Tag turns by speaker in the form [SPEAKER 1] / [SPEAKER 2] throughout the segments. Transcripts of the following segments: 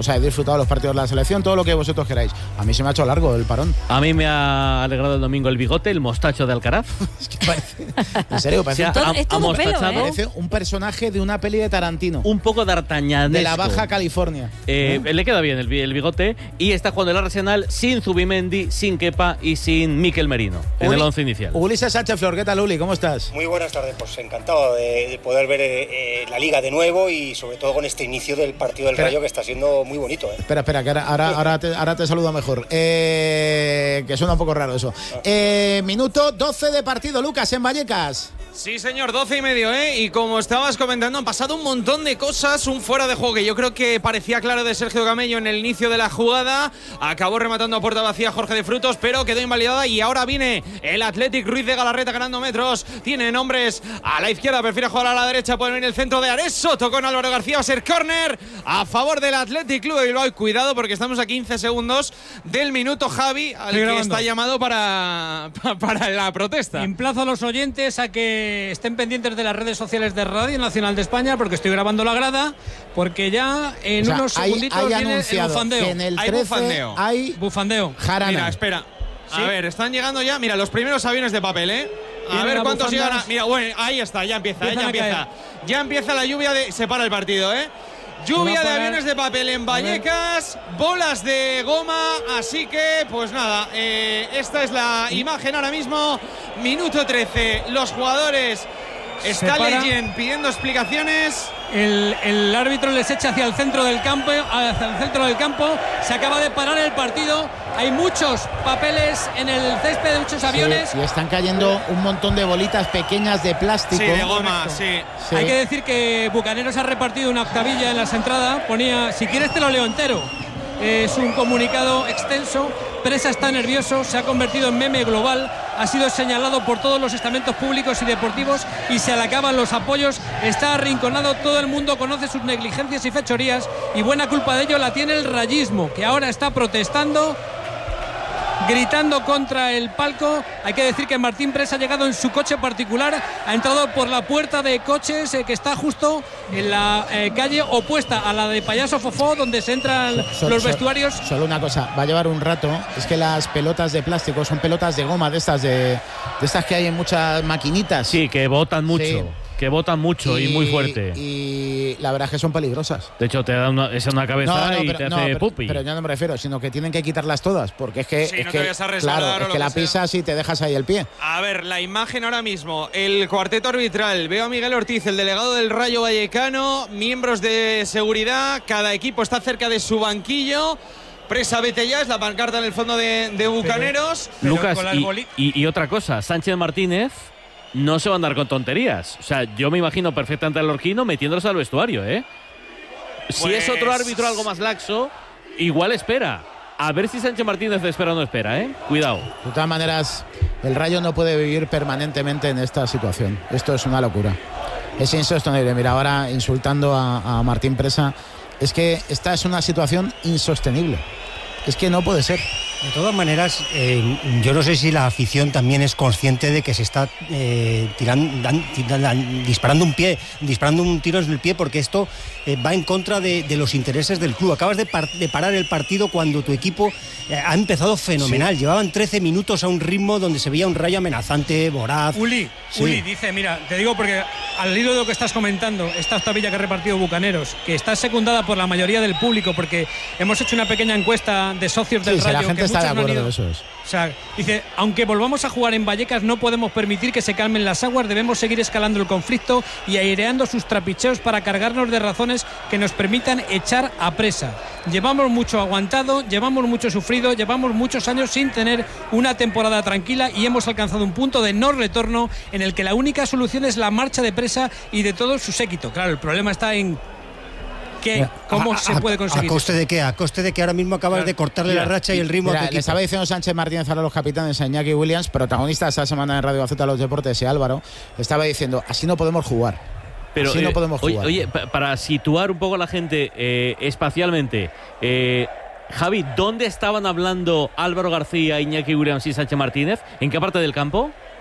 [SPEAKER 1] O sea, he disfrutado los partidos de la selección, todo lo que vosotros queráis. A mí se me ha hecho largo el parón.
[SPEAKER 2] A mí me ha alegrado el domingo el bigote, el mostacho de Alcaraz.
[SPEAKER 1] Es que parece, en serio, parece,
[SPEAKER 3] es todo pelo,
[SPEAKER 1] parece un personaje de una peli de Tarantino.
[SPEAKER 2] Un poco d'Artagnanesco.
[SPEAKER 1] De la Baja California.
[SPEAKER 2] Le queda bien el bigote y está jugando el Arsenal sin Zubimendi, sin Kepa y sin Mikel Merino en el 11 inicial.
[SPEAKER 1] Ulises Sánchez Flor, ¿qué tal, Uli? ¿Cómo estás?
[SPEAKER 4] Muy buenas tardes, pues encantado de poder ver la Liga de nuevo y sobre todo con este inicio del partido del Rayo que está siendo muy bonito.
[SPEAKER 1] Espera, que ahora te saludo mejor. Que suena un poco raro eso. Minuto 12 de partido, Lucas, en Vallecas.
[SPEAKER 5] Sí, señor, 12:30, y como estabas comentando, han pasado un montón de cosas. Un fuera de juego que yo creo que parecía claro de Sergio Camello en el inicio de la jugada. Acabó rematando a puerta vacía Jorge de Frutos, pero quedó invalidada. Y ahora viene el Athletic Ruiz de Galarreta ganando metros. Tiene nombres a la izquierda, prefiere jugar a la derecha. Puede venir el centro de Areso. Tocó con Álvaro García, va a ser córner a favor del Athletic Club de Bilbao. Y cuidado porque estamos a 15 segundos del minuto, Javi, al que está llamado para la protesta.
[SPEAKER 6] Emplazo a los oyentes a que estén pendientes de las redes sociales de Radio Nacional de España, porque estoy grabando la grada, porque ya en unos segunditos viene el bufandeo.
[SPEAKER 1] En el 13
[SPEAKER 5] hay bufandeo.
[SPEAKER 6] Hay bufandeo.
[SPEAKER 1] Jarana.
[SPEAKER 5] Mira, espera. ¿Sí? A ver, están llegando ya, mira, los primeros aviones de papel, A ver cuántos llegan Mira, bueno, ahí está, ya empieza. Ya empieza la lluvia se para el partido, Lluvia de aviones de papel en Vallecas, bolas de goma, así que, pues nada, esta es la imagen ahora mismo, minuto 13, los jugadores están pidiendo explicaciones.
[SPEAKER 6] El árbitro les echa hacia el centro del campo, se acaba de parar el partido, hay muchos papeles en el césped de muchos aviones.
[SPEAKER 1] Sí, y están cayendo un montón de bolitas pequeñas de plástico.
[SPEAKER 5] Sí, de goma, sí.
[SPEAKER 6] Hay que decir que Bucaneros ha repartido una octavilla en las entradas, ponía, si quieres te lo leo entero. Es un comunicado extenso. Presa está nervioso, se ha convertido en meme global, ha sido señalado por todos los estamentos públicos y deportivos y se le acaban los apoyos, está arrinconado, todo el mundo conoce sus negligencias y fechorías y buena culpa de ello la tiene el rayismo, que ahora está protestando, gritando contra el palco. Hay que decir que Martín Presa ha llegado en su coche particular, ha entrado por la puerta de coches que está justo en la calle opuesta a la de Payaso Fofó, donde se entran los vestuarios.
[SPEAKER 1] Solo una cosa, va a llevar un rato, es que las pelotas de plástico son pelotas de goma, de estas que hay en muchas maquinitas.
[SPEAKER 2] Sí, que botan mucho.
[SPEAKER 1] Sí.
[SPEAKER 2] Que botan mucho y muy fuerte.
[SPEAKER 1] Y la verdad es que son peligrosas.
[SPEAKER 2] De hecho, te da una cabeza y te hace pupi.
[SPEAKER 1] Pero yo no me refiero, sino que tienen que quitarlas todas, porque es que, la pisas y te dejas ahí el pie.
[SPEAKER 5] A ver, la imagen ahora mismo, el cuarteto arbitral. Veo a Miguel Ortiz, el delegado del Rayo Vallecano, miembros de seguridad, cada equipo está cerca de su banquillo. Presa, vete ya, es la pancarta en el fondo de Bucaneros.
[SPEAKER 2] Lucas, y otra cosa, Sánchez Martínez no se va a andar con tonterías. O sea, yo me imagino perfectamente al Lorquino metiéndose al vestuario, Si es otro árbitro algo más laxo, igual espera. A ver si Sánchez Martínez espera o no espera, Cuidado.
[SPEAKER 1] De todas maneras, el Rayo no puede vivir permanentemente en esta situación. Esto es una locura. Es insostenible. Mira, ahora insultando a Martín Presa. Es que esta es una situación insostenible. Es que no puede ser.
[SPEAKER 7] De todas maneras, yo no sé si la afición también es consciente de que se está disparando un tiro en el pie, porque esto va en contra de los intereses del club. Acabas de parar el partido cuando tu equipo ha empezado fenomenal. Sí. Llevaban 13 minutos a un ritmo donde se veía un Rayo amenazante, voraz.
[SPEAKER 6] Uli dice, mira, te digo porque al hilo de lo que estás comentando, esta octavilla que ha repartido Bucaneros, que está secundada por la mayoría del público, porque hemos hecho una pequeña encuesta de socios del Rayo.
[SPEAKER 1] La gente está de acuerdo, eso es.
[SPEAKER 6] O sea, dice, aunque volvamos a jugar en Vallecas, no podemos permitir que se calmen las aguas, debemos seguir escalando el conflicto y aireando sus trapicheos para cargarnos de razones que nos permitan echar a Presa. Llevamos mucho aguantado, llevamos mucho sufrido, llevamos muchos años sin tener una temporada tranquila y hemos alcanzado un punto de no retorno en el que la única solución es la marcha de Presa y de todo su séquito. Claro, el problema está en ¿cómo se puede conseguir?
[SPEAKER 7] ¿A coste de qué? A coste de que ahora mismo acabas de cortarle la racha y el ritmo a tu equipo.
[SPEAKER 1] Le estaba diciendo Sánchez Martínez a los capitanes, a Iñaki Williams, protagonista esta semana en Radio Gaceta de los Deportes, y Álvaro, estaba diciendo, así no podemos jugar.
[SPEAKER 2] Pero,
[SPEAKER 1] así no podemos jugar.
[SPEAKER 2] Oye, para situar un poco a la gente espacialmente, Javi, ¿dónde estaban hablando Álvaro García, Iñaki Williams y Sánchez Martínez? ¿En qué parte del campo?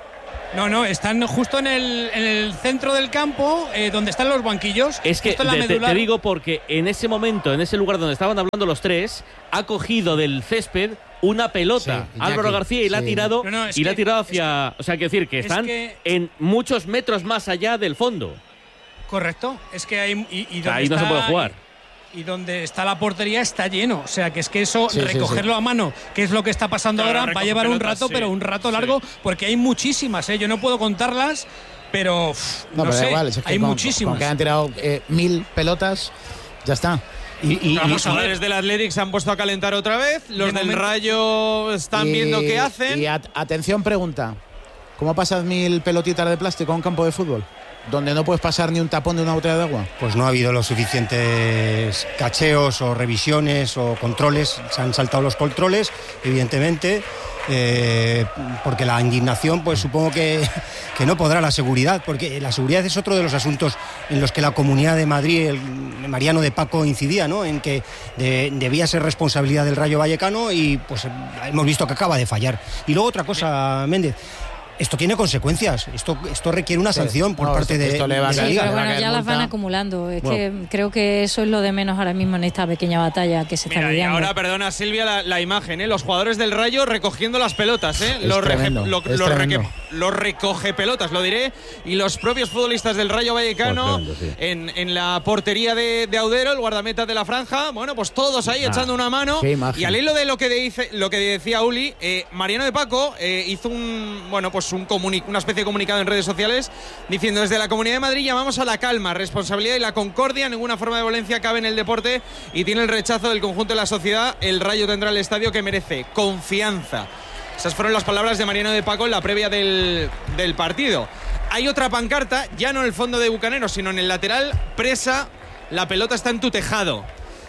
[SPEAKER 6] No, están justo en el centro del campo, donde están los banquillos.
[SPEAKER 2] Es que te digo porque en ese momento, en ese lugar donde estaban hablando los tres, ha cogido del césped una pelota Álvaro García y la ha tirado hacia... o sea, quiero decir que están en muchos metros más allá del fondo.
[SPEAKER 6] Correcto, es que hay...
[SPEAKER 2] ahí no se puede jugar.
[SPEAKER 6] Y donde está la portería está lleno. O sea, que es que eso, recogerlo a mano, que es lo que está pasando ahora, va a llevar un rato, pero un rato largo, porque hay muchísimas, Yo no puedo contarlas, pero no sé, igual, es que hay muchísimas.
[SPEAKER 1] Con que han tirado 1000 pelotas, ya está.
[SPEAKER 5] Los jugadores del Athletic se han puesto a calentar otra vez. Los del Rayo están viendo qué hacen.
[SPEAKER 1] Y atención, pregunta. ¿Cómo pasas 1000 pelotitas de plástico a un campo de fútbol? Donde no puedes pasar ni un tapón de una botella de agua.
[SPEAKER 7] Pues no ha habido los suficientes cacheos o revisiones o controles. Se han saltado los controles, evidentemente, porque la indignación, pues supongo que no podrá la seguridad, porque la seguridad es otro de los asuntos en los que la Comunidad de Madrid, el Mariano de Paco incidía, ¿no? En que debía ser responsabilidad del Rayo Vallecano y pues hemos visto que acaba de fallar. Y luego otra cosa, Méndez. Esto tiene consecuencias, esto requiere una sanción por parte de la Liga.
[SPEAKER 3] Pero bueno, ya las van acumulando. Es que creo que eso es lo de menos ahora mismo en esta pequeña batalla que se está lidiando.
[SPEAKER 5] Y ahora, perdona Silvia, la imagen, los jugadores del Rayo recogiendo las pelotas, los recoge pelotas, lo diré, y los propios futbolistas del Rayo Vallecano en la portería de Audero, el guardameta de la franja, bueno, pues todos ahí echando una mano. Y al hilo de lo que decía Uli, Mariano de Paco hizo una especie de comunicado en redes sociales diciendo: desde la Comunidad de Madrid llamamos a la calma, responsabilidad y la concordia, ninguna forma de violencia cabe en el deporte y tiene el rechazo del conjunto de la sociedad. El Rayo tendrá el estadio que merece, confianza. Esas fueron las palabras de Mariano de Paco en la previa del partido. Hay otra pancarta, ya no en el fondo de Bucaneros, sino en el lateral: presa, la pelota está en tu tejado.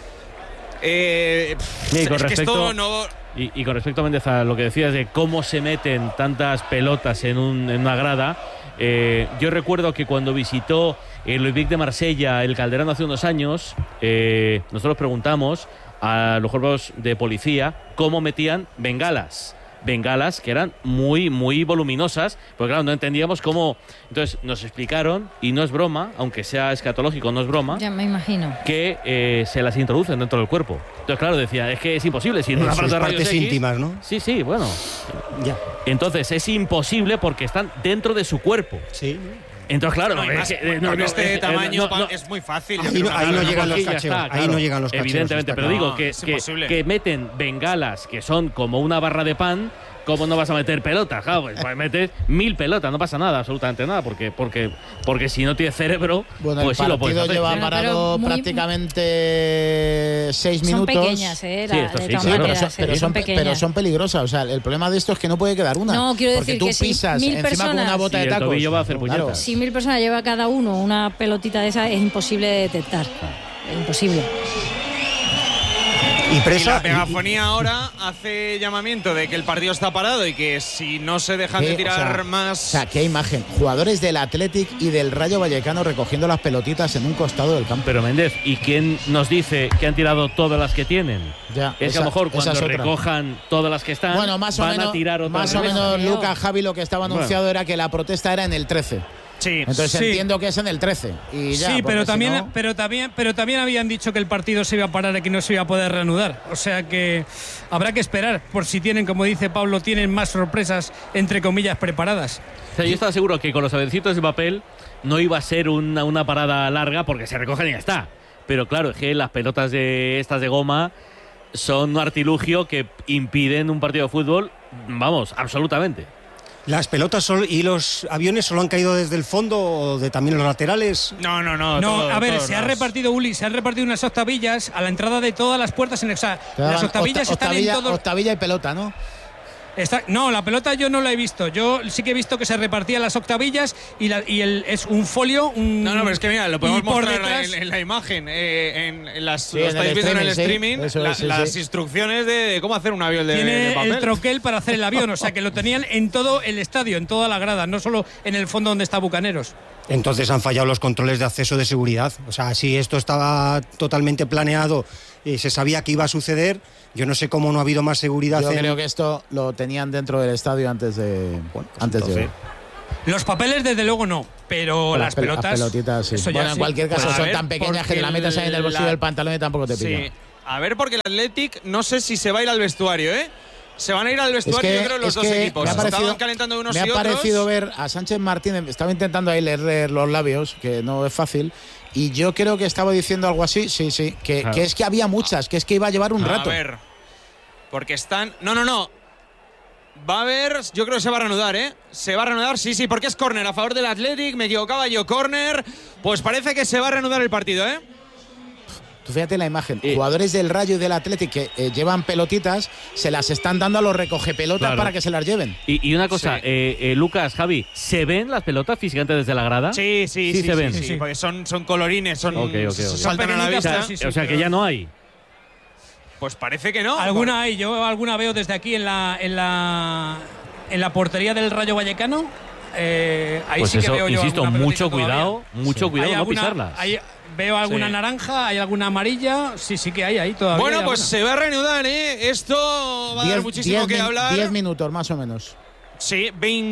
[SPEAKER 2] Y con respecto a Méndez, a lo que decías de cómo se meten tantas pelotas en una grada, yo recuerdo que cuando visitó el Olympique de Marsella el Calderón hace unos años, nosotros preguntamos a los cuerpos de policía cómo metían bengalas que eran muy, muy voluminosas, porque claro, no entendíamos cómo. Entonces nos explicaron, y no es broma, aunque sea escatológico, no es broma,
[SPEAKER 3] ya me imagino,
[SPEAKER 2] que se las introducen dentro del cuerpo. Entonces claro, decía, es que es imposible, sin una parte de rayos
[SPEAKER 7] partes íntimas, ¿no?
[SPEAKER 2] Sí, bueno.
[SPEAKER 7] Ya.
[SPEAKER 2] Entonces es imposible porque están dentro de su cuerpo.
[SPEAKER 7] Sí.
[SPEAKER 2] Entonces, claro,
[SPEAKER 5] con este tamaño es muy fácil.
[SPEAKER 7] Ahí no llegan los cacheos. Ahí no llegan los cacheos.
[SPEAKER 2] Evidentemente, pero digo que meten bengalas que son como una barra de pan. ¿Cómo no vas a meter pelotas? Claro, pues metes 1000 pelotas, no pasa nada, absolutamente nada, porque si no tienes cerebro, pues sí lo puedes hacer.
[SPEAKER 1] El partido lleva parado prácticamente 6 minutos.
[SPEAKER 3] Son pequeñas,
[SPEAKER 1] pero son peligrosas. O sea, el problema de esto es que no puede quedar una.
[SPEAKER 3] No, quiero decir
[SPEAKER 1] porque tú
[SPEAKER 3] que
[SPEAKER 1] pisas
[SPEAKER 3] si 1000
[SPEAKER 1] encima
[SPEAKER 3] personas,
[SPEAKER 1] con una bota de tacos.
[SPEAKER 2] El tobillo va a hacer puñetas.
[SPEAKER 3] Si 1000 personas lleva cada uno una pelotita de esa, es imposible de detectar. Es imposible.
[SPEAKER 5] Y la megafonía ahora hace llamamiento de que el partido está parado y que si no se dejan de tirar más...
[SPEAKER 1] O sea, qué imagen. Jugadores del Athletic y del Rayo Vallecano recogiendo las pelotitas en un costado del campo.
[SPEAKER 2] Pero Méndez, ¿y quién nos dice que han tirado todas las que tienen?
[SPEAKER 1] Ya,
[SPEAKER 2] es que a lo mejor cuando recojan todas las que están, van a tirar otras.
[SPEAKER 1] Más o menos, Lucas, Javi, lo que estaba anunciado era que la protesta era en el 13.
[SPEAKER 5] Sí,
[SPEAKER 1] entonces entiendo que es en el 13 y ya,
[SPEAKER 6] sí, pero también habían dicho que el partido se iba a parar y que no se iba a poder reanudar. O sea que habrá que esperar por si tienen, como dice Pablo, tienen más sorpresas entre comillas preparadas.
[SPEAKER 2] O sea, yo estaba seguro que con los avioncitos de papel no iba a ser una parada larga porque se recogen y ya está. Pero claro, es que las pelotas de goma son un artilugio que impiden un partido de fútbol, vamos, absolutamente.
[SPEAKER 7] ¿Las pelotas y los aviones solo han caído desde el fondo o de también los laterales?
[SPEAKER 5] No.
[SPEAKER 6] A ver, se han repartido unas octavillas a la entrada de todas las puertas. Las octavillas están en todo.
[SPEAKER 1] Octavilla y pelota, ¿no?
[SPEAKER 6] No, la pelota yo no la he visto. Yo sí que he visto que se repartían las octavillas es un folio.
[SPEAKER 5] No, pero es que mira, lo podemos mostrar en la imagen. Lo estáis viendo en el streaming. Las instrucciones de cómo hacer un avión de papel.
[SPEAKER 6] Tiene el troquel para hacer el avión, o sea que lo tenían en todo el estadio, en toda la grada, no solo en el fondo donde está Bucaneros.
[SPEAKER 7] Entonces han fallado los controles de acceso de seguridad. O sea, si esto estaba totalmente planeado y se sabía que iba a suceder, yo no sé cómo no ha habido más seguridad.
[SPEAKER 1] Yo creo que esto lo tenían dentro del estadio antes de
[SPEAKER 6] Los papeles, desde luego, no. Pero las pelotas.
[SPEAKER 1] Las pelotitas, sí.
[SPEAKER 6] Bueno,
[SPEAKER 1] en cualquier caso,
[SPEAKER 5] Pues
[SPEAKER 1] son tan pequeñas que te la metes ahí en el bolsillo del pantalón y tampoco te pillan.
[SPEAKER 5] Sí. A ver, porque el Athletic no sé si se va a ir al vestuario, ¿eh? Se van a ir al vestuario, yo creo, los dos equipos. Estaban calentando unos y otros.
[SPEAKER 1] Me ha parecido ver a Sánchez Martínez, estaba intentando ahí leer los labios, que no es fácil, y yo creo que estaba diciendo algo así, que es que había muchas, que es que iba a llevar un rato.
[SPEAKER 5] A ver, porque están… No. Va a haber… Yo creo que se va a reanudar, ¿eh? Se va a reanudar, sí, porque es córner a favor del Athletic. Me equivocaba yo, córner. Pues parece que se va a reanudar el partido, ¿eh?
[SPEAKER 1] Tú fíjate la imagen, jugadores del Rayo y del Athletic que llevan pelotitas, se las están dando a los recogepelotas para que se las lleven.
[SPEAKER 2] Y una cosa, Lucas, Javi, ¿se ven las pelotas físicamente desde la grada?
[SPEAKER 5] Sí,
[SPEAKER 2] se ven.
[SPEAKER 5] Sí, porque son colorines, saltan a la vista.
[SPEAKER 2] O sea que ya no hay.
[SPEAKER 5] Pues parece que no.
[SPEAKER 6] Alguna hay, yo alguna veo desde aquí en la portería del Rayo Vallecano. Ahí
[SPEAKER 2] pues
[SPEAKER 6] sí que
[SPEAKER 2] eso,
[SPEAKER 6] veo yo.
[SPEAKER 2] Insisto, mucho cuidado no pisarlas.
[SPEAKER 6] Veo alguna naranja, hay alguna amarilla, sí que hay ahí todavía.
[SPEAKER 5] Bueno, pues se va a reanudar, ¿eh? Esto va a dar muchísimo que hablar.
[SPEAKER 1] 10 minutos más o menos.
[SPEAKER 5] Sí,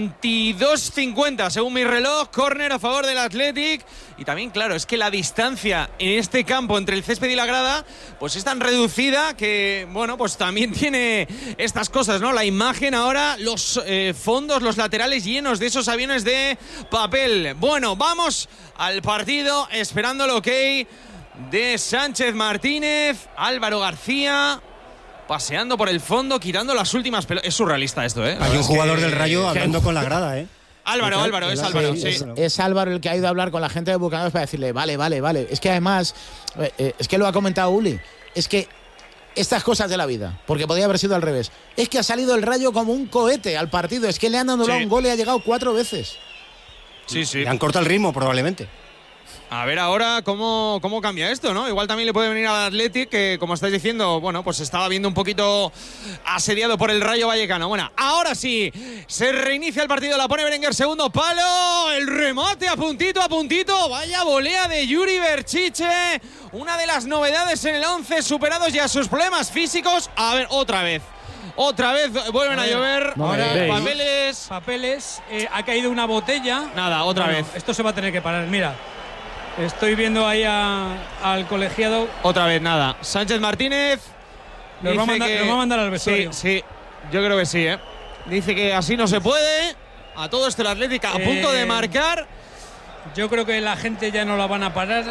[SPEAKER 5] 22:50 según mi reloj, córner a favor del Athletic. Y también, claro, es que la distancia en este campo entre el césped y la grada pues es tan reducida que, bueno, pues también tiene estas cosas, ¿no? La imagen ahora, los fondos, los laterales llenos de esos aviones de papel. Bueno, vamos al partido, esperando el ok de Sánchez Martínez, Álvaro García paseando por el fondo, quitando las últimas pelotas. Es surrealista esto, ¿eh?
[SPEAKER 7] Hay un jugador del Rayo hablando con la grada, ¿eh?
[SPEAKER 5] Álvaro, es Álvaro, sí.
[SPEAKER 1] Es Álvaro el que ha ido a hablar con la gente de Bucaneros para decirle, vale. Es que además, es que lo ha comentado Uli, es que estas cosas de la vida, porque podría haber sido al revés, es que ha salido el Rayo como un cohete al partido, es que le han anulado un gol y ha llegado 4 veces.
[SPEAKER 5] Sí.
[SPEAKER 7] Le han cortado el ritmo, probablemente.
[SPEAKER 5] A ver ahora cómo cambia esto, ¿no? Igual también le puede venir al Athletic, que como estáis diciendo, bueno, pues estaba viendo un poquito asediado por el Rayo Vallecano. Bueno, ahora sí, se reinicia el partido, la pone Berenguer, segundo palo, el remate a puntito, vaya volea de Yuri Berchiche, una de las novedades en el 11, superados ya sus problemas físicos. A ver, otra vez vuelven a llover.
[SPEAKER 6] Ahora,
[SPEAKER 5] papeles.
[SPEAKER 6] Ha caído una botella.
[SPEAKER 5] Nada, otra vez.
[SPEAKER 6] Esto se va a tener que parar, mira. Estoy viendo ahí al colegiado.
[SPEAKER 5] Otra vez, nada. Sánchez Martínez
[SPEAKER 6] nos va a mandar al vestuario.
[SPEAKER 5] Sí, yo creo que sí, ¿eh? Dice que así no se puede. A todo esto el Atlético a punto de marcar.
[SPEAKER 6] Yo creo que la gente ya no la van a parar.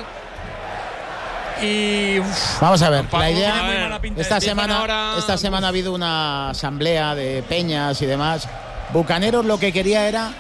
[SPEAKER 6] Y
[SPEAKER 1] vamos a ver, la idea, esta semana ha habido una asamblea de peñas y demás. Bucaneros lo que quería era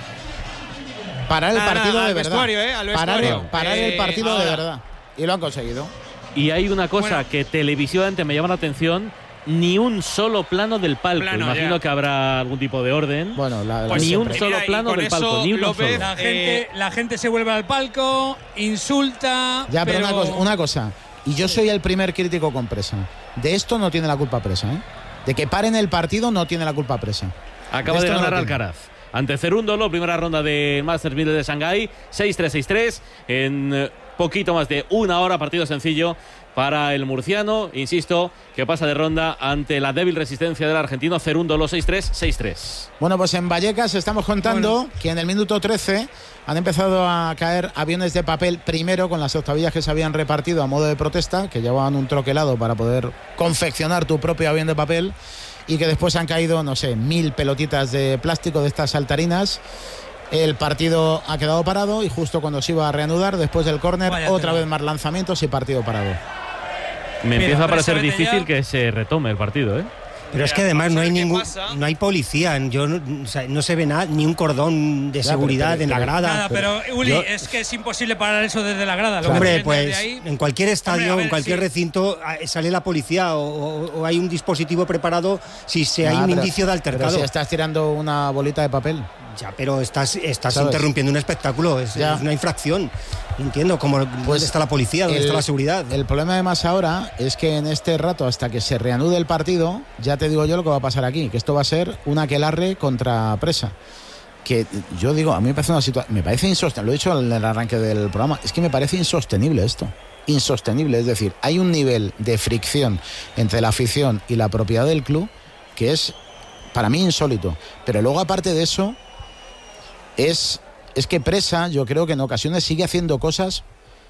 [SPEAKER 1] parar el partido de verdad. Parar el partido de verdad. Y lo han conseguido.
[SPEAKER 2] Y hay una cosa que televisivamente me llama la atención: ni un solo plano del palco. Imagino que habrá algún tipo de orden.
[SPEAKER 1] Bueno,
[SPEAKER 2] ni un solo plano del palco, ni uno solo.
[SPEAKER 6] La gente se vuelve al palco, insulta.
[SPEAKER 1] Ya, pero una cosa. Y yo soy el primer crítico con Presa. De esto no tiene la culpa Presa, ¿eh? De que paren el partido no tiene la culpa Presa.
[SPEAKER 2] Acaba de ganar Alcaraz ante Cerúndolo, primera ronda de Masters 1000 de Shanghái, 6-3, 6-3 en poquito más de una hora, partido sencillo para el murciano, insisto, que pasa de ronda ante la débil resistencia del argentino Cerúndolo, 6-3, 6-3.
[SPEAKER 1] Bueno, pues en Vallecas estamos contando que en el minuto 13 han empezado a caer aviones de papel, primero con las octavillas que se habían repartido a modo de protesta, que llevaban un troquelado para poder confeccionar tu propio avión de papel, y que después han caído, no sé, 1000 pelotitas de plástico de estas saltarinas. El partido ha quedado parado y justo cuando se iba a reanudar, después del córner, otra vez más lanzamientos y partido parado.
[SPEAKER 2] Me empieza a parecer difícil que se retome el partido, ¿eh?
[SPEAKER 7] Pero es que además no hay policía, no se ve nada, ni un cordón de seguridad en la grada.
[SPEAKER 6] Nada, pero Uli, es que es imposible parar eso desde la grada.
[SPEAKER 7] Hombre, pues en cualquier estadio, en cualquier recinto, sale la policía o hay un dispositivo preparado si hay un indicio de altercado.
[SPEAKER 1] Pero si estás tirando una bolita de papel.
[SPEAKER 7] Ya, pero estás interrumpiendo un espectáculo, es una infracción. No entiendo dónde está la policía, dónde está la seguridad.
[SPEAKER 1] El problema además ahora es que en este rato, hasta que se reanude el partido, ya te digo yo lo que va a pasar aquí, que esto va a ser un aquelarre contra Presa. Que yo digo, a mí me parece una situación, me parece insostenible, lo he dicho en el arranque del programa, es que me parece insostenible esto. Insostenible, es decir, hay un nivel de fricción entre la afición y la propiedad del club que es para mí insólito. Pero luego, aparte de eso, es es que Presa, yo creo que en ocasiones sigue haciendo cosas,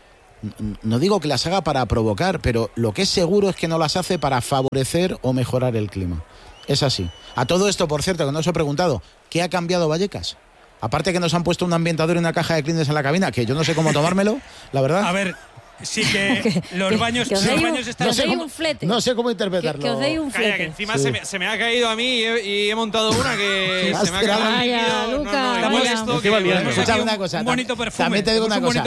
[SPEAKER 1] no digo que las haga para provocar, pero lo que es seguro es que no las hace para favorecer o mejorar el clima. Es así. A todo esto, por cierto, que no os he preguntado, ¿qué ha cambiado Vallecas? Aparte que nos han puesto un ambientador y una caja de Kleenex en la cabina, que yo no sé cómo tomármelo, la verdad.
[SPEAKER 6] A ver, sí que los baños están...
[SPEAKER 1] No sé cómo interpretarlo.
[SPEAKER 3] Que os deis un flete.
[SPEAKER 5] Calla, que encima se me ha caído a mí y he montado una que se me ha quedado el líquido.
[SPEAKER 1] Escuchad una cosa.
[SPEAKER 6] Un bonito perfume.
[SPEAKER 1] También te digo una cosa.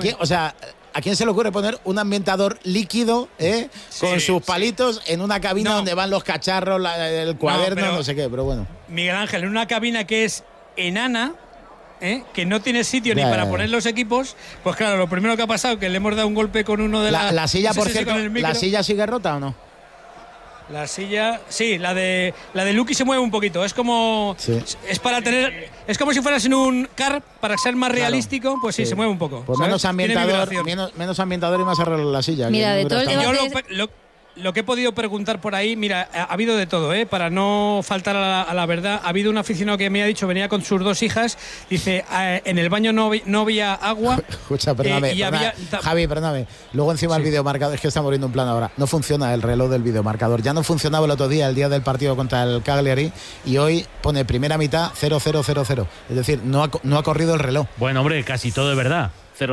[SPEAKER 1] ¿A quién se le ocurre poner un ambientador líquido con sus palitos en una cabina donde van los cacharros, el cuaderno, no sé qué? Pero bueno.
[SPEAKER 6] Miguel Ángel, en una cabina que es enana, que no tiene sitio ni para poner los equipos, pues claro, lo primero que ha pasado es que le hemos dado un golpe con uno de
[SPEAKER 1] la silla, por cierto, ¿la silla sigue rota o no?
[SPEAKER 6] La silla, sí, la de Lucky se mueve un poquito. Es como es para tener, es como si fueras en un car para ser más realístico, pues sí, se mueve un poco.
[SPEAKER 1] Pues menos ambientador y más arreglo la silla.
[SPEAKER 3] Mira, de todo el debate
[SPEAKER 6] lo que he podido preguntar por ahí, mira, ha habido de todo, para no faltar a la verdad. Ha habido un aficionado que me ha dicho, venía con sus 2 hijas, dice, en el baño no había agua.
[SPEAKER 1] Escucha, perdóname, Javi, perdóname. Luego encima el videomarcador, es que estamos viendo un plan ahora. No funciona el reloj del videomarcador. Ya no funcionaba el otro día, el día del partido contra el Cagliari, y hoy pone primera mitad 0-0-0-0. Es decir, no ha corrido el reloj.
[SPEAKER 2] Bueno, hombre, casi todo es verdad.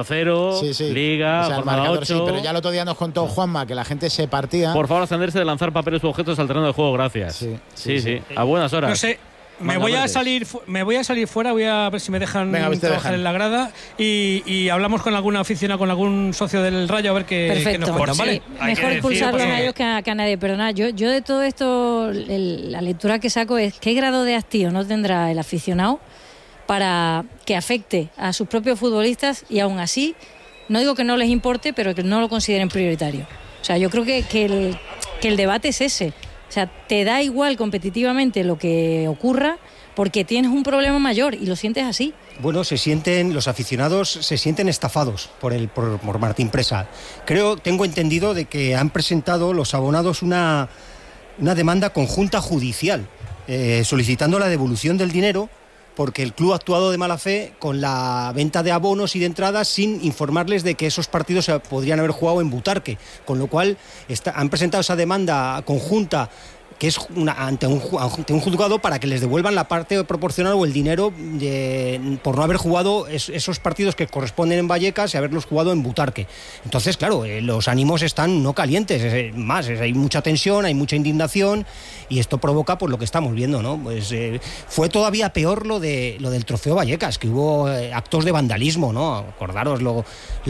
[SPEAKER 2] 0-0, Liga, jornada 8.
[SPEAKER 1] Sí, pero ya el otro día nos contó Juanma que la gente se partía.
[SPEAKER 2] Por favor, ascenderse de lanzar papeles u objetos al terreno de juego, gracias. Sí. A buenas horas.
[SPEAKER 6] No sé, me voy a salir fuera, voy a ver si me dejan trabajar en la grada y hablamos con alguna aficionada, con algún socio del Rayo, a ver qué nos cuentan, ¿vale?
[SPEAKER 3] Mejor expulsarlos a ellos que a nadie. Pero nada, yo de todo esto, la lectura que saco es qué grado de hastío no tendrá el aficionado para que afecte a sus propios futbolistas y aún así, no digo que no les importe, pero que no lo consideren prioritario. O sea, yo creo que el debate es ese. O sea, te da igual competitivamente lo que ocurra porque tienes un problema mayor y lo sientes así.
[SPEAKER 7] Bueno, los aficionados se sienten estafados por Martín Presa. Tengo entendido de que han presentado los abonados una demanda conjunta judicial solicitando la devolución del dinero porque el club ha actuado de mala fe con la venta de abonos y de entradas sin informarles de que esos partidos se podrían haber jugado en Butarque, con lo cual han presentado esa demanda conjunta que es ante un juzgado para que les devuelvan la parte proporcional o el dinero por no haber jugado esos partidos que corresponden en Vallecas y haberlos jugado en Butarque. Entonces, claro, los ánimos están no calientes, hay mucha tensión, hay mucha indignación y esto provoca pues lo que estamos viendo, ¿no? Pues fue todavía peor lo del trofeo Vallecas, que hubo actos de vandalismo, ¿no? Acordaros los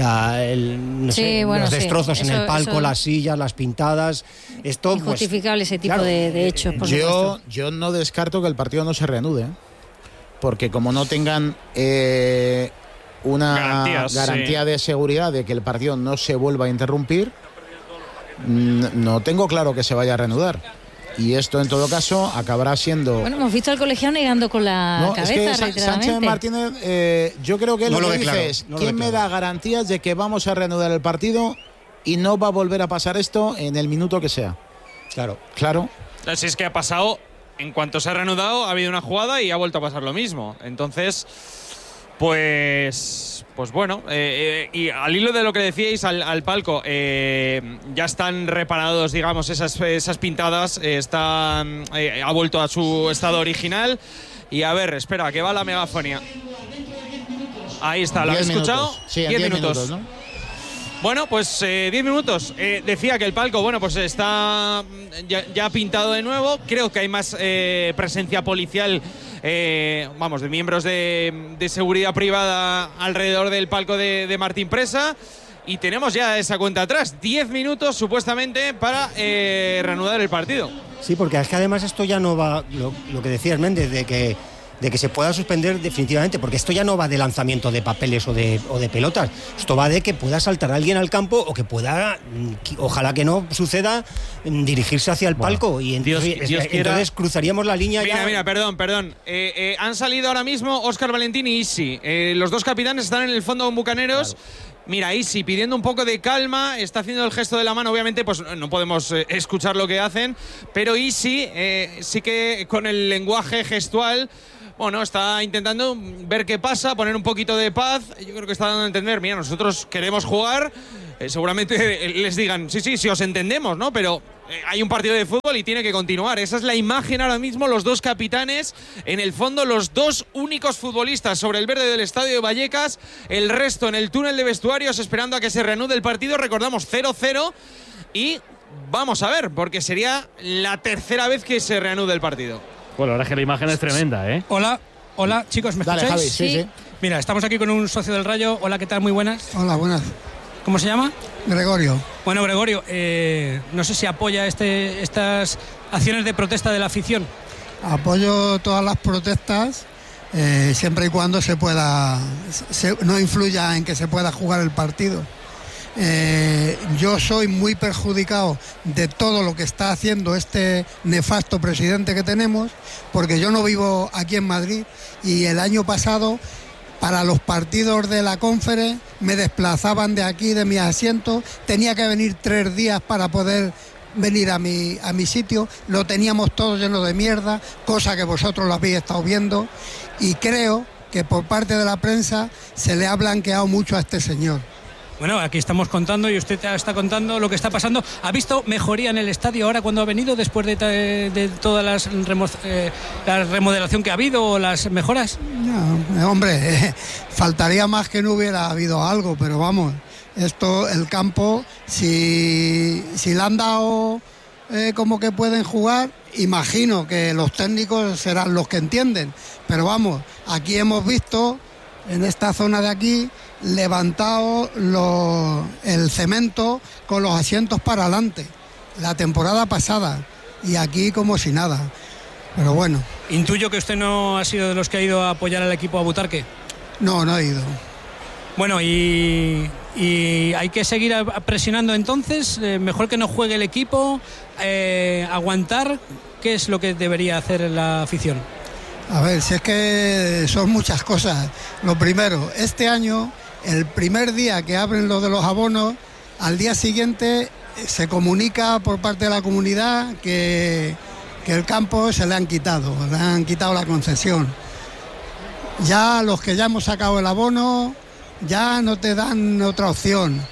[SPEAKER 7] destrozos en el palco, las sillas, las pintadas. Esto
[SPEAKER 3] injustificable, ese tipo de hechos, por
[SPEAKER 1] supuesto. Yo no descarto que el partido no se reanude, porque como no tengan una garantía de seguridad de que el partido no se vuelva a interrumpir, no tengo claro que se vaya a reanudar. Y esto, en todo caso, acabará siendo...
[SPEAKER 3] Bueno, hemos visto al colegiado negando con la cabeza,
[SPEAKER 1] es que
[SPEAKER 3] reiteradamente.
[SPEAKER 1] Sánchez Martínez, yo creo que lo que dice es, ¿quién me da garantías de que vamos a reanudar el partido y no va a volver a pasar esto en el minuto que sea? Claro.
[SPEAKER 5] Si es que ha pasado, en cuanto se ha reanudado, ha habido una jugada y ha vuelto a pasar lo mismo. Entonces, pues bueno, y al hilo de lo que decíais al palco, ya están reparados, digamos, esas pintadas, ha vuelto a su estado original. Y a ver, espera, que va la megafonía. Ahí está, ¿lo habéis escuchado?
[SPEAKER 1] Sí, 10 minutos, ¿no?
[SPEAKER 5] Bueno, pues 10 minutos. Decía que el palco, bueno, pues está ya pintado de nuevo. Creo que hay más presencia policial, de miembros de seguridad privada alrededor del palco de Martín Presa. Y tenemos ya esa cuenta atrás. 10 minutos supuestamente para reanudar el partido.
[SPEAKER 7] Sí, porque es que además esto ya no va, lo que decías, Méndez, de que se pueda suspender definitivamente, porque esto ya no va de lanzamiento de papeles o de pelotas, esto va de que pueda saltar alguien al campo o que pueda, ojalá que no suceda, dirigirse hacia el palco y entonces cruzaríamos la línea.
[SPEAKER 5] Mira, perdón. Han salido ahora mismo Óscar Valentín y Isi. Los dos capitanes están en el fondo con Bucaneros. Claro. Mira, Isi pidiendo un poco de calma, está haciendo el gesto de la mano, obviamente pues no podemos escuchar lo que hacen, pero Isi sí que con el lenguaje gestual, bueno, está intentando ver qué pasa, poner un poquito de paz. Yo creo que está dando a entender, mira, nosotros queremos jugar, seguramente les digan, sí, os entendemos, ¿no? Pero hay un partido de fútbol y tiene que continuar. Esa es la imagen ahora mismo, los dos capitanes, en el fondo los dos únicos futbolistas sobre el verde del estadio de Vallecas, el resto en el túnel de vestuarios esperando a que se reanude el partido. Recordamos 0-0 y vamos a ver, porque sería la tercera vez que se reanude el partido.
[SPEAKER 2] Bueno, la verdad es que la imagen es tremenda, ¿eh?
[SPEAKER 6] Hola, chicos, ¿me escucháis?
[SPEAKER 1] Dale, Javi, sí.
[SPEAKER 6] Mira, estamos aquí con un socio del Rayo. Hola, ¿qué tal? Muy buenas.
[SPEAKER 8] Hola, buenas.
[SPEAKER 6] ¿Cómo se llama?
[SPEAKER 8] Gregorio.
[SPEAKER 6] Bueno, Gregorio, no sé si apoya estas acciones de protesta de la afición.
[SPEAKER 8] Apoyo todas las protestas, siempre y cuando no influya en que se pueda jugar el partido. Yo soy muy perjudicado de todo lo que está haciendo este nefasto presidente que tenemos, porque yo no vivo aquí en Madrid y el año pasado para los partidos de la Conference me desplazaban de aquí, de mi asiento, tenía que venir 3 días para poder venir a mi sitio, lo teníamos todo lleno de mierda, cosa que vosotros lo habéis estado viendo, y creo que por parte de la prensa se le ha blanqueado mucho a este señor.
[SPEAKER 6] Bueno, aquí estamos contando y usted está contando lo que está pasando. ¿Ha visto mejoría en el estadio ahora cuando ha venido, después de toda la remodelación que ha habido o las mejoras?
[SPEAKER 8] No, hombre, faltaría más que no hubiera habido algo, pero vamos, el campo, si le han dado como que pueden jugar, imagino que los técnicos serán los que entienden, pero vamos, aquí hemos visto, en esta zona de aquí, levantado el cemento con los asientos para adelante la temporada pasada y aquí como si nada, pero bueno.
[SPEAKER 6] Intuyo que usted no ha sido de los que ha ido a apoyar al equipo a Butarque.
[SPEAKER 8] No he ido.
[SPEAKER 6] Bueno, y hay que seguir presionando entonces, mejor que no juegue el equipo, aguantar. ¿Qué es lo que debería hacer la afición?
[SPEAKER 8] A ver, si es que son muchas cosas. Lo primero, este año, el primer día que abren lo de los abonos, al día siguiente se comunica por parte de la comunidad que el campo se le han quitado la concesión. Ya los que ya hemos sacado el abono, ya no te dan otra opción.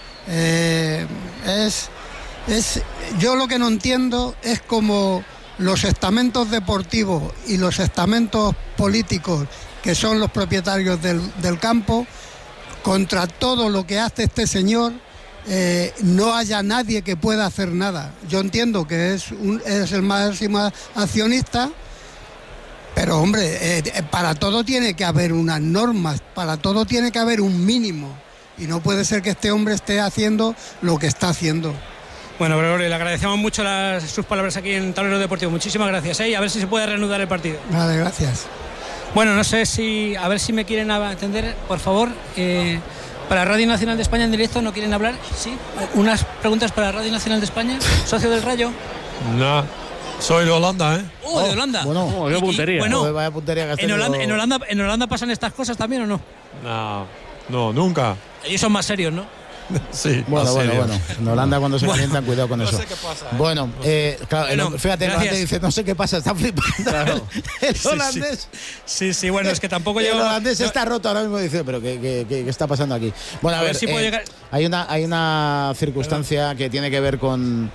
[SPEAKER 8] Yo lo que no entiendo es cómo los estamentos deportivos y los estamentos políticos, que son los propietarios del campo, contra todo lo que hace este señor, no haya nadie que pueda hacer nada. Yo entiendo que es el máximo accionista, pero hombre, para todo tiene que haber unas normas, para todo tiene que haber un mínimo, y no puede ser que este hombre esté haciendo lo que está haciendo.
[SPEAKER 6] Bueno, Gregorio, le agradecemos mucho sus palabras aquí en Tablero Deportivo. Muchísimas gracias, y a ver si se puede reanudar el partido.
[SPEAKER 8] Vale, gracias.
[SPEAKER 6] Bueno, no sé a ver si me quieren atender, por favor. Para Radio Nacional de España en directo, ¿no quieren hablar? Sí. Unas preguntas para Radio Nacional de España, socio del Rayo.
[SPEAKER 9] No, soy de Holanda, ¿eh?
[SPEAKER 6] Oh, de Holanda.
[SPEAKER 1] Bueno,
[SPEAKER 2] qué puntería.
[SPEAKER 1] Bueno, vaya puntería que
[SPEAKER 6] ¿En Holanda pasan estas cosas también o no?
[SPEAKER 9] No, nunca.
[SPEAKER 6] Ellos son más serios, ¿no?
[SPEAKER 9] Sí,
[SPEAKER 1] bueno. En Holanda cuando se calientan, cuidado con eso.
[SPEAKER 9] No sé qué pasa, ¿eh?
[SPEAKER 1] Bueno, claro, fíjate, el holandés dice, no sé qué pasa, está flipando. Claro. El holandés.
[SPEAKER 6] Sí, bueno, es que tampoco yo.
[SPEAKER 1] El holandés está roto ahora mismo, dice, pero ¿qué está pasando aquí? Bueno, a ver si puede llegar. Hay una circunstancia que tiene que ver con.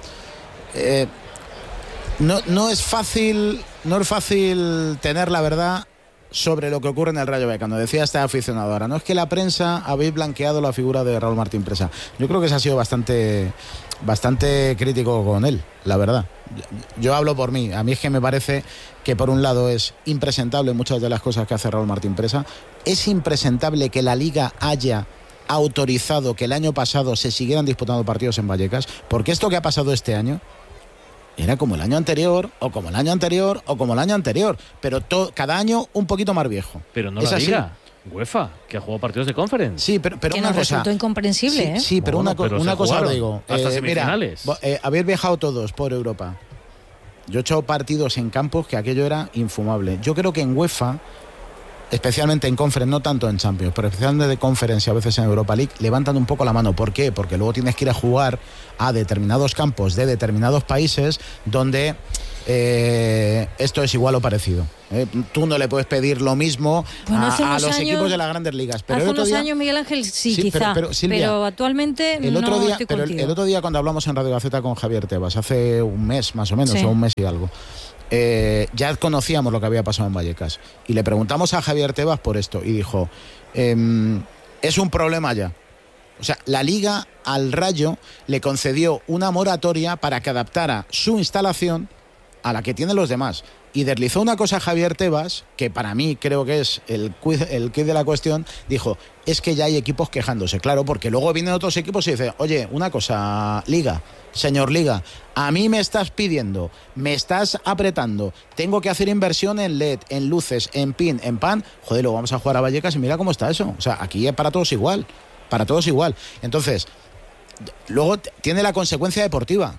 [SPEAKER 1] No es fácil tener la verdad sobre lo que ocurre en el Rayo Vallecano. Decía este aficionado ahora, no es que la prensa habéis blanqueado la figura de Raúl Martín Presa. Yo creo que se ha sido bastante crítico con él, la verdad. Yo hablo por mí. A mí es que me parece que por un lado es impresentable muchas de las cosas que hace Raúl Martín Presa. Es impresentable que la Liga haya autorizado que el año pasado se siguieran disputando partidos en Vallecas, porque esto que ha pasado este año era como el año anterior, o como el año anterior, o como el año anterior, pero cada año un poquito más viejo.
[SPEAKER 2] Pero no la Liga, UEFA, que ha jugado partidos de Conference.
[SPEAKER 1] Sí, pero
[SPEAKER 3] que
[SPEAKER 1] una
[SPEAKER 3] nos
[SPEAKER 1] cosa
[SPEAKER 3] resultó incomprensible, ¿eh?
[SPEAKER 1] Sí, pero una cosa os digo.
[SPEAKER 2] Hasta semifinales.
[SPEAKER 1] Mira, habéis viajado todos por Europa. Yo he hecho partidos en campos que aquello era infumable. Yo creo que en UEFA especialmente en Conference, no tanto en Champions, pero especialmente de Conference y a veces en Europa League, levantan un poco la mano. ¿Por qué? Porque luego tienes que ir a jugar a determinados campos de determinados países donde esto es igual o parecido. Tú no le puedes pedir lo mismo a los equipos de las grandes ligas. Pero
[SPEAKER 3] hace unos años, Miguel Ángel, sí quizá, pero actualmente
[SPEAKER 1] el otro
[SPEAKER 3] no
[SPEAKER 1] día,
[SPEAKER 3] estoy
[SPEAKER 1] pero
[SPEAKER 3] contigo.
[SPEAKER 1] el otro día cuando hablamos en Radio Gaceta con Javier Tebas, hace un mes más o menos,
[SPEAKER 3] Sí.
[SPEAKER 1] o un mes y algo, ya conocíamos lo que había pasado en Vallecas y le preguntamos a Javier Tebas por esto y dijo, es un problema ya. O sea, la Liga al Rayo le concedió una moratoria para que adaptara su instalación a la que tienen los demás. Y deslizó una cosa a Javier Tebas, que para mí creo que es el quid de la cuestión, dijo, es que ya hay equipos quejándose. Claro, porque luego vienen otros equipos y dicen, oye, una cosa, Liga, señor Liga, a mí me estás pidiendo, me estás apretando, tengo que hacer inversión en LED, en luces, en pin, en pan, joder, lo vamos a jugar a Vallecas y mira cómo está eso. O sea, aquí es para todos igual, para todos igual. Entonces, luego tiene la consecuencia deportiva.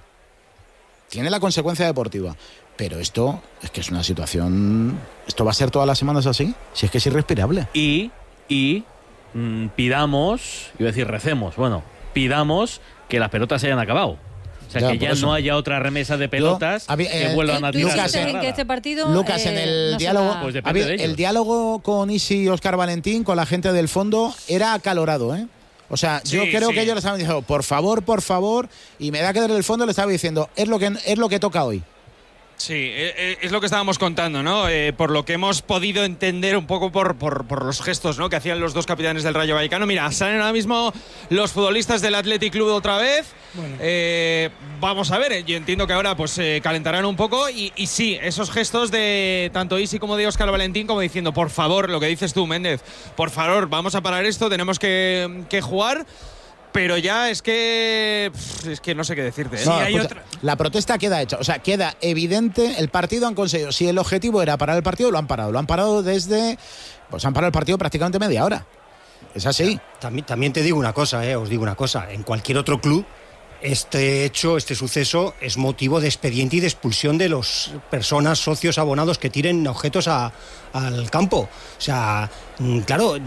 [SPEAKER 1] Pero esto es que es una situación... ¿Esto va a ser todas las semanas así? Si es que es irrespirable.
[SPEAKER 2] Y pidamos, iba a decir recemos, bueno, pidamos que las pelotas se hayan acabado. O sea, que ya no haya otra remesa de pelotas que vuelvan a tirar.
[SPEAKER 3] Lucas, en que este partido,
[SPEAKER 1] Lucas, en el
[SPEAKER 3] no
[SPEAKER 1] diálogo,
[SPEAKER 2] pues depende de ellos.
[SPEAKER 1] el diálogo con Isi y Óscar Valentín, con la gente del fondo, era acalorado, ¿eh? O sea, yo creo que ellos le estaban diciendo, por favor, y me da que desde el fondo le estaba diciendo, es lo que toca hoy.
[SPEAKER 5] Sí, es lo que estábamos contando, ¿no? Por lo que hemos podido entender un poco por los gestos, ¿no?, que hacían los dos capitanes del Rayo Vallecano. Mira, salen ahora mismo los futbolistas del Athletic Club otra vez. Bueno. Vamos a ver, yo entiendo que ahora pues calentarán un poco y sí, esos gestos de tanto Isi como de Óscar Valentín como diciendo, por favor, lo que dices tú, Méndez, por favor, vamos a parar esto, tenemos que jugar. Pero ya es que no sé qué decirte, ¿eh?
[SPEAKER 1] No,
[SPEAKER 5] sí, hay
[SPEAKER 1] pues,
[SPEAKER 5] otra.
[SPEAKER 1] la protesta queda hecha, o sea, queda evidente, el partido han conseguido, si el objetivo era parar el partido, lo han parado desde, pues han parado el partido prácticamente media hora. Es así.
[SPEAKER 7] También te digo una cosa, os digo una cosa, en cualquier otro club este suceso es motivo de expediente y de expulsión de las personas, socios, abonados que tiren objetos al campo. O sea, claro,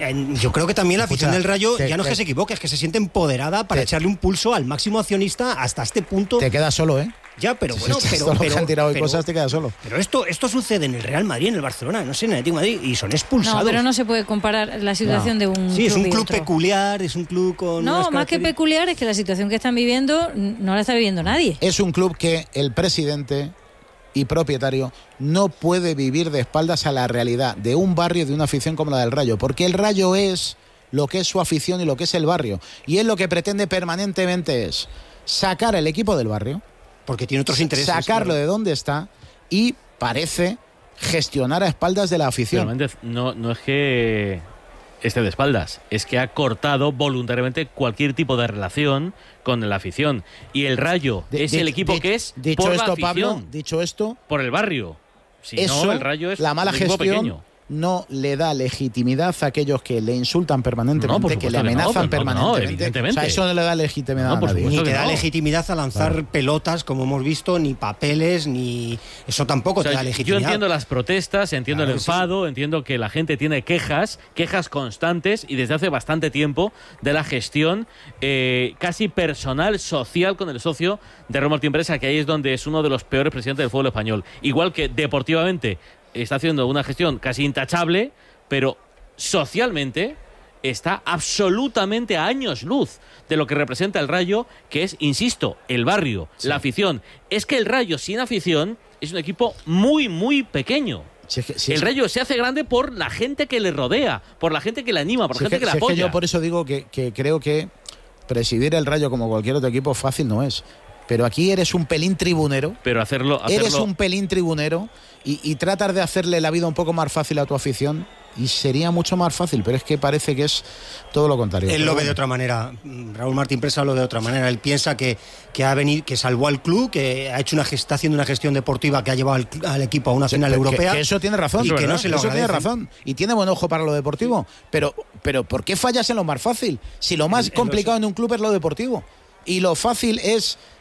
[SPEAKER 7] yo creo que también la afición del Rayo ya no es que se equivoque, es que se siente empoderada para echarle un pulso al máximo accionista hasta este punto.
[SPEAKER 1] Te quedas solo, ¿eh?
[SPEAKER 7] Ya, pero
[SPEAKER 1] si
[SPEAKER 7] bueno,
[SPEAKER 1] pero han tirado cosas, te quedas solo.
[SPEAKER 7] Pero esto sucede en el Real Madrid, en el Barcelona, no sé, en el Atlético de Madrid, y son expulsados.
[SPEAKER 3] No, pero no se puede comparar la situación de un club.
[SPEAKER 7] Sí, es un club
[SPEAKER 3] otro.
[SPEAKER 7] peculiar, es un club con.
[SPEAKER 3] No, más que peculiar, es que la situación que están viviendo no la está viviendo nadie.
[SPEAKER 1] Es un club que el presidente y propietario no puede vivir de espaldas a la realidad de un barrio y de una afición como la del Rayo, porque el Rayo es lo que es su afición y lo que es el barrio, y él lo que pretende permanentemente es sacar el equipo del barrio,
[SPEAKER 7] porque tiene otros intereses,
[SPEAKER 1] sacarlo de donde está, y parece gestionar a espaldas de la afición.
[SPEAKER 2] Pero Méndez, no es que esté de espaldas, es que ha cortado voluntariamente cualquier tipo de relación con la afición, y el Rayo es el equipo que es
[SPEAKER 1] dicho
[SPEAKER 2] por
[SPEAKER 1] esto,
[SPEAKER 2] la afición,
[SPEAKER 1] Pablo, dicho esto,
[SPEAKER 2] por el barrio. Si
[SPEAKER 1] eso,
[SPEAKER 2] no, el Rayo es
[SPEAKER 1] la mala
[SPEAKER 2] un equipo
[SPEAKER 1] gestión
[SPEAKER 2] pequeño.
[SPEAKER 1] no le da legitimidad a aquellos que le insultan permanentemente, que le amenazan permanentemente.
[SPEAKER 2] Evidentemente.
[SPEAKER 1] O sea, eso no le da legitimidad a nadie.
[SPEAKER 7] Ni te da legitimidad a lanzar pelotas, como hemos visto, ni papeles, ni... Eso tampoco te da legitimidad.
[SPEAKER 2] Yo entiendo las protestas, entiendo el enfado, entiendo que la gente tiene quejas constantes, y desde hace bastante tiempo, de la gestión casi personal, social, con el socio de Raúl Martín Presa, que ahí es donde es uno de los peores presidentes del fútbol español. Igual que deportivamente está haciendo una gestión casi intachable, pero socialmente está absolutamente a años luz de lo que representa el Rayo, que es, insisto, el barrio, la afición. Es que el Rayo sin afición es un equipo muy, muy pequeño. El Rayo se hace grande por la gente que le rodea, por la gente que le anima, por la gente que le apoya.
[SPEAKER 1] Es que yo por eso digo que creo que presidir el Rayo como cualquier otro equipo fácil no es. Pero aquí eres un pelín tribunero.
[SPEAKER 2] Pero hacerlo...
[SPEAKER 1] Eres un pelín tribunero y tratar de hacerle la vida un poco más fácil a tu afición, y sería mucho más fácil, pero es que parece que es todo lo contrario.
[SPEAKER 7] Él lo ve de otra manera. Raúl Martín Presa lo ve de otra manera. Él piensa que ha venido, que salvó al club, que ha hecho está haciendo una gestión deportiva que ha llevado al equipo a una final europea.
[SPEAKER 1] Que eso tiene razón.
[SPEAKER 7] Y que no se lo
[SPEAKER 1] eso tiene razón. Y tiene buen ojo para lo deportivo. Pero ¿por qué fallas en lo más fácil? Si lo más complicado en un club es lo deportivo. Y lo fácil es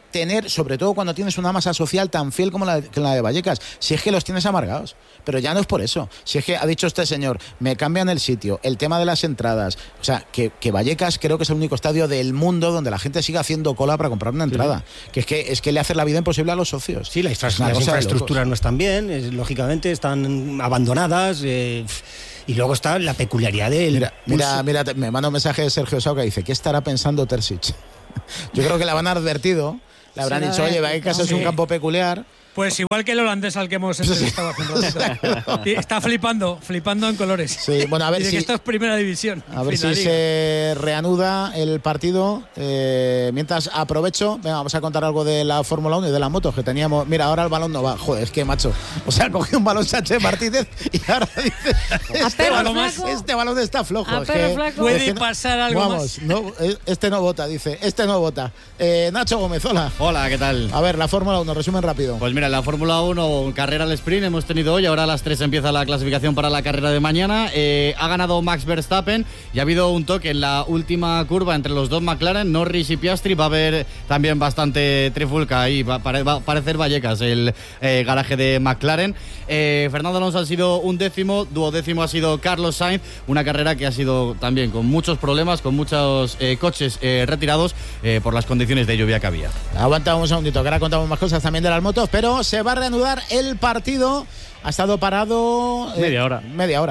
[SPEAKER 1] tener, sobre todo cuando tienes una masa social tan fiel como la de Vallecas, si es que los tienes amargados. Pero ya no es por eso. Si es que ha dicho este señor, me cambian el sitio, el tema de las entradas. O sea, que Vallecas creo que es el único estadio del mundo donde la gente sigue haciendo cola para comprar una entrada. Que es que le hace la vida imposible a los socios.
[SPEAKER 7] Sí, las infraestructuras no están bien, lógicamente están abandonadas. Y luego está la peculiaridad de...
[SPEAKER 1] Mira, me manda un mensaje de Sergio Sau que dice, ¿qué estará pensando Terzic? Yo creo que le van haberte le habrán dicho, oye, Vallecas es un campo peculiar.
[SPEAKER 6] Pues igual que el holandés al que hemos entrevistado hace un ratito. Está flipando en colores.
[SPEAKER 1] Sí, bueno, a ver si
[SPEAKER 6] esto es primera división.
[SPEAKER 1] A ver si se reanuda el partido. Mientras aprovecho, venga, vamos a contar algo de la Fórmula 1 y de las motos que teníamos. Mira, ahora el balón no va. Joder, es que macho. O sea, cogió un balón Sánchez Martínez y ahora dice, este balón está flojo.
[SPEAKER 6] Puede pasar algo
[SPEAKER 1] más. No, este no vota, dice. Este no vota. Nacho Gómez, hola.
[SPEAKER 10] Hola, ¿qué tal?
[SPEAKER 1] A ver, la Fórmula 1, resumen rápido.
[SPEAKER 10] Pues mira, la Fórmula 1, carrera al sprint hemos tenido hoy, ahora a las 3 empieza la clasificación para la carrera de mañana. Ha ganado Max Verstappen y ha habido un toque en la última curva entre los dos McLaren, Norris y Piastri. Va a haber también bastante trifulca ahí, va a parecer Vallecas el garaje de McLaren. Fernando Alonso ha sido un duodécimo ha sido Carlos Sainz, una carrera que ha sido también con muchos problemas, con muchos coches retirados por las condiciones de lluvia que había.
[SPEAKER 1] Aguanta un segundito, que ahora contamos más cosas también de las motos, pero se va a reanudar el partido. Ha estado parado
[SPEAKER 2] media hora,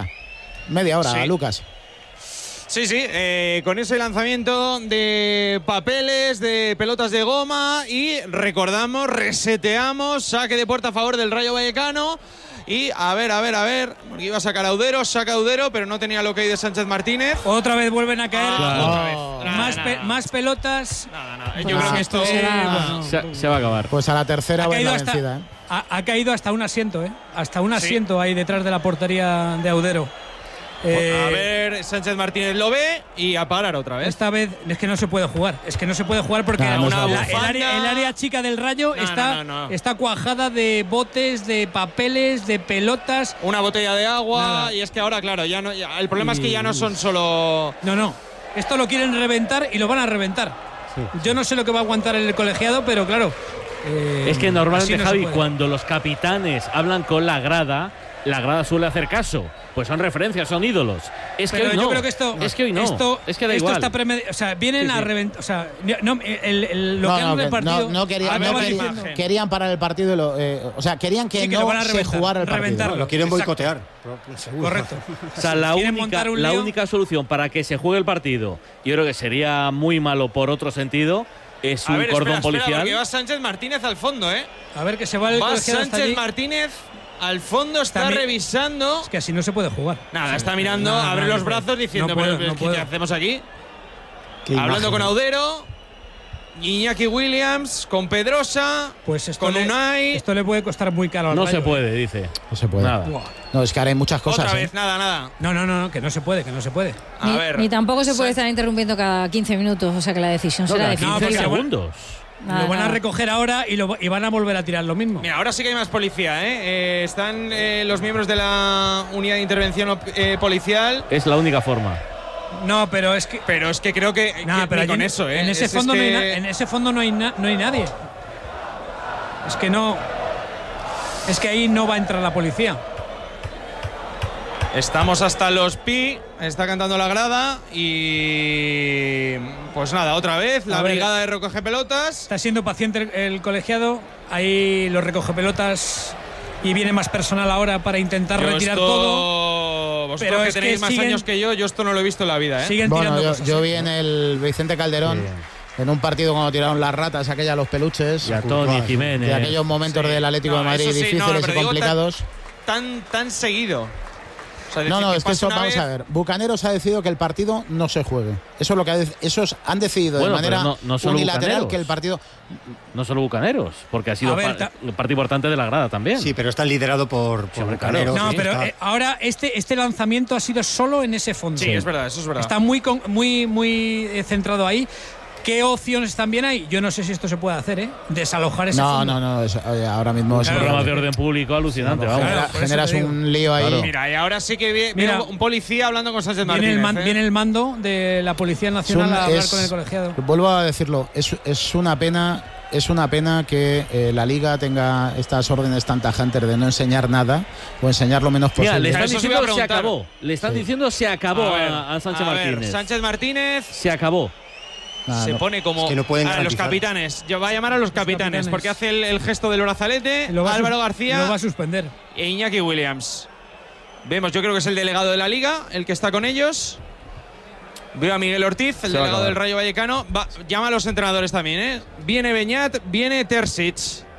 [SPEAKER 1] sí. Lucas.
[SPEAKER 5] Sí, con ese lanzamiento de papeles, de pelotas de goma y recordamos, reseteamos, saque de puerta a favor del Rayo Vallecano. Y a ver, porque iba a sacar a Audero, saca a Audero, pero no tenía lo que hay de Sánchez Martínez.
[SPEAKER 6] Otra vez vuelven a caer.
[SPEAKER 5] Otra vez.
[SPEAKER 6] Más pelotas.
[SPEAKER 5] Yo creo que esto
[SPEAKER 2] se va a acabar.
[SPEAKER 1] Pues a la tercera va la vencida.
[SPEAKER 6] Ha caído hasta un asiento, hasta un asiento ahí detrás de la portería de Audero.
[SPEAKER 5] A ver, Sánchez Martínez lo ve y a parar otra vez.
[SPEAKER 6] Esta vez es que no se puede jugar. porque el área chica del Rayo está cuajada de botes, de papeles, de pelotas.
[SPEAKER 5] Una botella de agua. Y es que ahora, claro, el problema es que ya no son solo...
[SPEAKER 6] No. Esto lo quieren reventar y lo van a reventar. Sí. Yo no sé lo que va a aguantar el colegiado, pero claro...
[SPEAKER 2] es que normalmente, Javi, cuando los capitanes hablan con la grada suele hacer caso. Pues son referencias, son ídolos. Es que hoy no.
[SPEAKER 6] Yo creo que esto,
[SPEAKER 2] es que hoy no. Es que da igual.
[SPEAKER 6] Está o sea, vienen a reventar. O sea, lo que han repartido.
[SPEAKER 1] No querían parar el partido. O sea, querían que no se jugara el partido.
[SPEAKER 7] Lo quieren boicotear.
[SPEAKER 6] Correcto.
[SPEAKER 2] O sea, la única solución para que se juegue el partido, yo creo que sería muy malo por otro sentido, es un cordón policial.
[SPEAKER 5] Porque va Sánchez Martínez al fondo,
[SPEAKER 6] A ver, que se va el colegiado hasta allí.
[SPEAKER 5] Sánchez Martínez al fondo está revisando.
[SPEAKER 6] Es que así no se puede jugar.
[SPEAKER 5] Nada, está mirando, abre los brazos diciendo, ¿qué hacemos aquí? Hablando con Audero, Iñaki Williams, con Pedrosa, con Unai.
[SPEAKER 6] Esto le puede costar muy caro al Rayo.
[SPEAKER 2] No se puede, dice.
[SPEAKER 1] No se puede.
[SPEAKER 2] Nada.
[SPEAKER 1] No, es que ahora hay muchas cosas.
[SPEAKER 5] Otra vez, nada.
[SPEAKER 6] No, que no se puede.
[SPEAKER 3] Ni tampoco se puede estar interrumpiendo cada 15 minutos, o sea que la decisión será de
[SPEAKER 2] 15 segundos.
[SPEAKER 6] Lo van a recoger ahora y van a volver a tirar lo mismo.
[SPEAKER 5] Mira, ahora sí que hay más policía, están los miembros de la unidad de intervención policial.
[SPEAKER 2] Es la única forma.
[SPEAKER 6] No, pero es que
[SPEAKER 5] creo que con eso,
[SPEAKER 6] en ese fondo no hay nadie. Es que ahí no va a entrar la policía.
[SPEAKER 5] Estamos hasta los pi, está cantando la grada y pues nada, otra vez la brigada de recogepelotas.
[SPEAKER 6] Está siendo paciente el colegiado, ahí los recogepelotas y viene más personal ahora para intentar retirar todo.
[SPEAKER 5] Vosotros que tenéis más años que yo esto no lo he visto en la vida.
[SPEAKER 6] Siguen tirando cosas.
[SPEAKER 1] Yo vi en el Vicente Calderón, en un partido cuando tiraron las ratas, aquellas los peluches.
[SPEAKER 2] Y a Tony Jiménez.
[SPEAKER 1] De aquellos momentos del Atlético de Madrid difíciles y complicados.
[SPEAKER 5] Tan seguido. O sea,
[SPEAKER 1] es que eso, vamos a ver. Bucaneros ha decidido que el partido no se juegue. Eso es lo que esos han decidido de manera unilateral que el partido.
[SPEAKER 2] No solo Bucaneros, porque ha sido parte importante de la grada también.
[SPEAKER 7] Sí, pero está liderado por Bucaneros.
[SPEAKER 6] No, pero ahora este lanzamiento ha sido solo en ese fondo.
[SPEAKER 5] Sí, es verdad, eso es verdad.
[SPEAKER 6] Está muy centrado ahí. ¿Qué opciones también hay? Yo no sé si esto se puede hacer, desalojar ese fondo.
[SPEAKER 1] Ahora mismo es
[SPEAKER 2] un programa de orden público alucinante.
[SPEAKER 1] Generas un lío ahí.
[SPEAKER 5] Claro. Mira, y ahora sí que viene un policía hablando con Sánchez Martínez.
[SPEAKER 6] Viene el mando de la Policía Nacional a hablar con el colegiado.
[SPEAKER 1] Vuelvo a decirlo, es una pena es una pena que la Liga tenga estas órdenes tan tajantes de no enseñar nada o enseñar lo menos posible.
[SPEAKER 2] Mira, le están diciendo se acabó. Le están diciendo se acabó a Sánchez Martínez.
[SPEAKER 5] Sánchez Martínez
[SPEAKER 2] se acabó.
[SPEAKER 5] Se pone como
[SPEAKER 7] es que no pueden
[SPEAKER 5] a los capitanes. Va a llamar a los capitanes porque hace el gesto del brazalete. Álvaro García
[SPEAKER 6] lo va a suspender.
[SPEAKER 5] E Iñaki Williams. Vemos, yo creo que es el delegado de la Liga, el que está con ellos. Veo a Miguel Ortiz, el delegado del Rayo Vallecano. Llama a los entrenadores también, ¿eh? Viene Beñat, viene Terzic.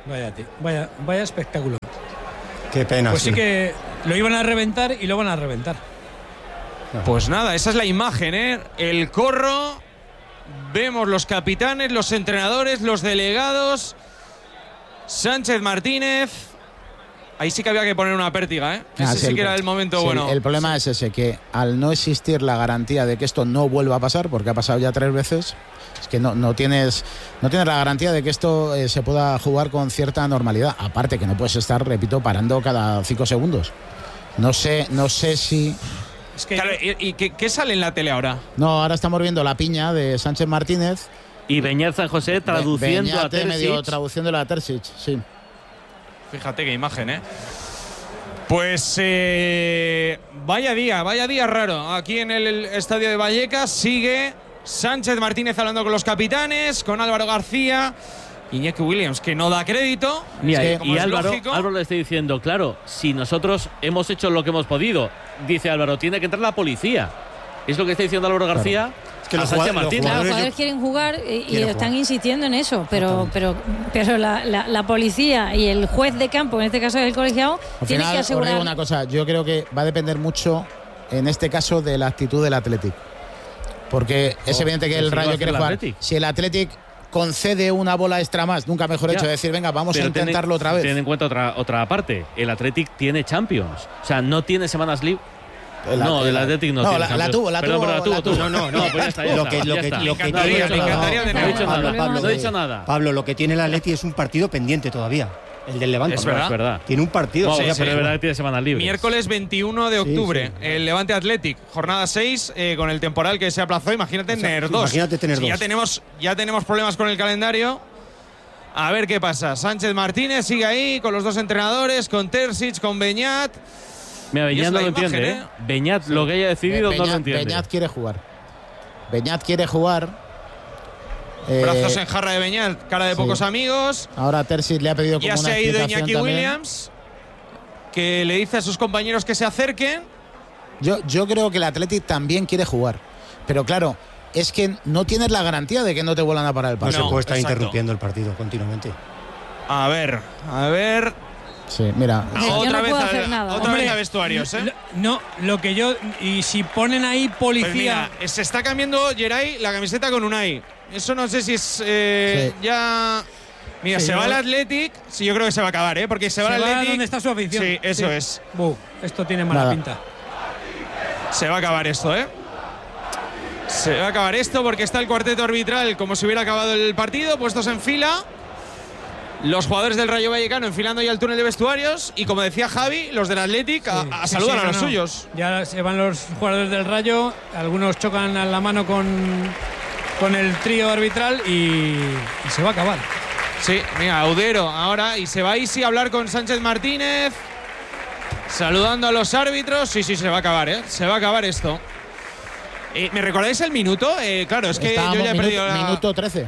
[SPEAKER 6] Vaya espectáculo.
[SPEAKER 7] Qué pena.
[SPEAKER 6] Pues sí que lo iban a reventar y lo van a reventar.
[SPEAKER 5] Pues nada, esa es la imagen, ¿eh? El corro. Vemos los capitanes, los entrenadores, los delegados. Sánchez Martínez. Ahí sí que había que poner una pértiga, ¿eh? Ese sí que era el momento bueno.
[SPEAKER 1] El problema es ese, que al no existir la garantía de que esto no vuelva a pasar, porque ha pasado ya 3 veces, es que no tienes la garantía de que esto se pueda jugar con cierta normalidad. Aparte que no puedes estar, repito, parando cada 5 segundos. No sé si...
[SPEAKER 5] Es que, claro, ¿y qué sale en la tele ahora?
[SPEAKER 1] No, ahora estamos viendo la piña de Sánchez Martínez.
[SPEAKER 2] Y Beñat San José traduciendo a Terzic.
[SPEAKER 1] Medio traduciéndolo a Terzic, sí.
[SPEAKER 5] Fíjate qué imagen, ¿eh? Pues vaya día raro. Aquí en el estadio de Vallecas sigue Sánchez Martínez hablando con los capitanes, con Álvaro García, Iñaki Williams, que no da crédito.
[SPEAKER 2] Mira, y Álvaro le está diciendo, claro, si nosotros hemos hecho lo que hemos podido, dice Álvaro, tiene que entrar la policía. Es lo que está diciendo Álvaro García.
[SPEAKER 1] Claro.
[SPEAKER 2] Que los
[SPEAKER 3] jugadores quieren jugar y están insistiendo en eso, pero la policía y el juez de campo, en este caso el colegiado, tienen que asegurar.
[SPEAKER 1] Os digo una cosa, yo creo que va a depender mucho, en este caso, de la actitud del Athletic, porque es evidente que el Rayo quiere jugar. Si el Athletic concede una bola extra más, nunca mejor hecho, decir, venga, vamos a intentarlo otra vez.
[SPEAKER 2] Ten en cuenta otra parte, el Athletic tiene Champions, o sea, no tiene semanas libres. El Athletic no tiene.
[SPEAKER 1] La tuvo.
[SPEAKER 2] No, pues ya está.
[SPEAKER 7] Lo que
[SPEAKER 2] no he dicho nada.
[SPEAKER 7] Pablo, lo que tiene el Athletic es un partido pendiente todavía. El del Levante.
[SPEAKER 5] Es verdad.
[SPEAKER 7] Tiene un partido.
[SPEAKER 2] Pero es verdad que tiene semanas libres.
[SPEAKER 5] Miércoles 21 de octubre, el Levante Athletic, jornada 6, con el temporal que se aplazó. Imagínate tener dos. Ya tenemos problemas con el calendario. A ver qué pasa. Sánchez Martínez sigue ahí con los dos entrenadores, con Terzic, con Beñat.
[SPEAKER 2] Mira, Beñat no lo entiende, ¿eh? Beñat lo que haya decidido no lo entiende.
[SPEAKER 1] Beñat quiere jugar.
[SPEAKER 5] Brazos en jarra de Beñat, cara de pocos amigos.
[SPEAKER 1] Ahora Terzic le ha pedido como
[SPEAKER 5] ya
[SPEAKER 1] una
[SPEAKER 5] se ha ido Iñaki
[SPEAKER 1] también.
[SPEAKER 5] Williams, que le dice a sus compañeros que se acerquen.
[SPEAKER 1] Yo creo que el Athletic también quiere jugar, pero claro, es que no tienes la garantía de que no te vuelvan a parar el partido.
[SPEAKER 7] No se puede estar interrumpiendo el partido continuamente.
[SPEAKER 5] A ver.
[SPEAKER 1] Sí, mira.
[SPEAKER 5] Otra vez a vestuarios, ¿eh?
[SPEAKER 6] Lo que yo... Y si ponen ahí policía...
[SPEAKER 5] Pues mira, se está cambiando Geray la camiseta con Unai. Eso no sé si es ya... Mira, se va el Athletic. Sí, yo creo que se va a acabar, ¿eh? Porque se va el Athletic.
[SPEAKER 6] ¿Dónde está su afición?
[SPEAKER 5] Sí, eso es.
[SPEAKER 6] Esto tiene mala pinta.
[SPEAKER 5] Se va a acabar esto, ¿eh? Se va a acabar esto porque está el cuarteto arbitral como si hubiera acabado el partido, puestos en fila. Los jugadores del Rayo Vallecano enfilando ya el túnel de vestuarios y, como decía Javi, los del Athletic saludan a los suyos.
[SPEAKER 6] Ya se van los jugadores del Rayo, algunos chocan a la mano con el trío arbitral y se va a acabar.
[SPEAKER 5] Sí, mira, Audero ahora, y se va Isi a hablar con Sánchez Martínez, saludando a los árbitros. Sí, se va a acabar, ¿eh? Se va a acabar esto. ¿Me recordáis el minuto? Claro, es que yo ya he perdido
[SPEAKER 1] Minuto 13.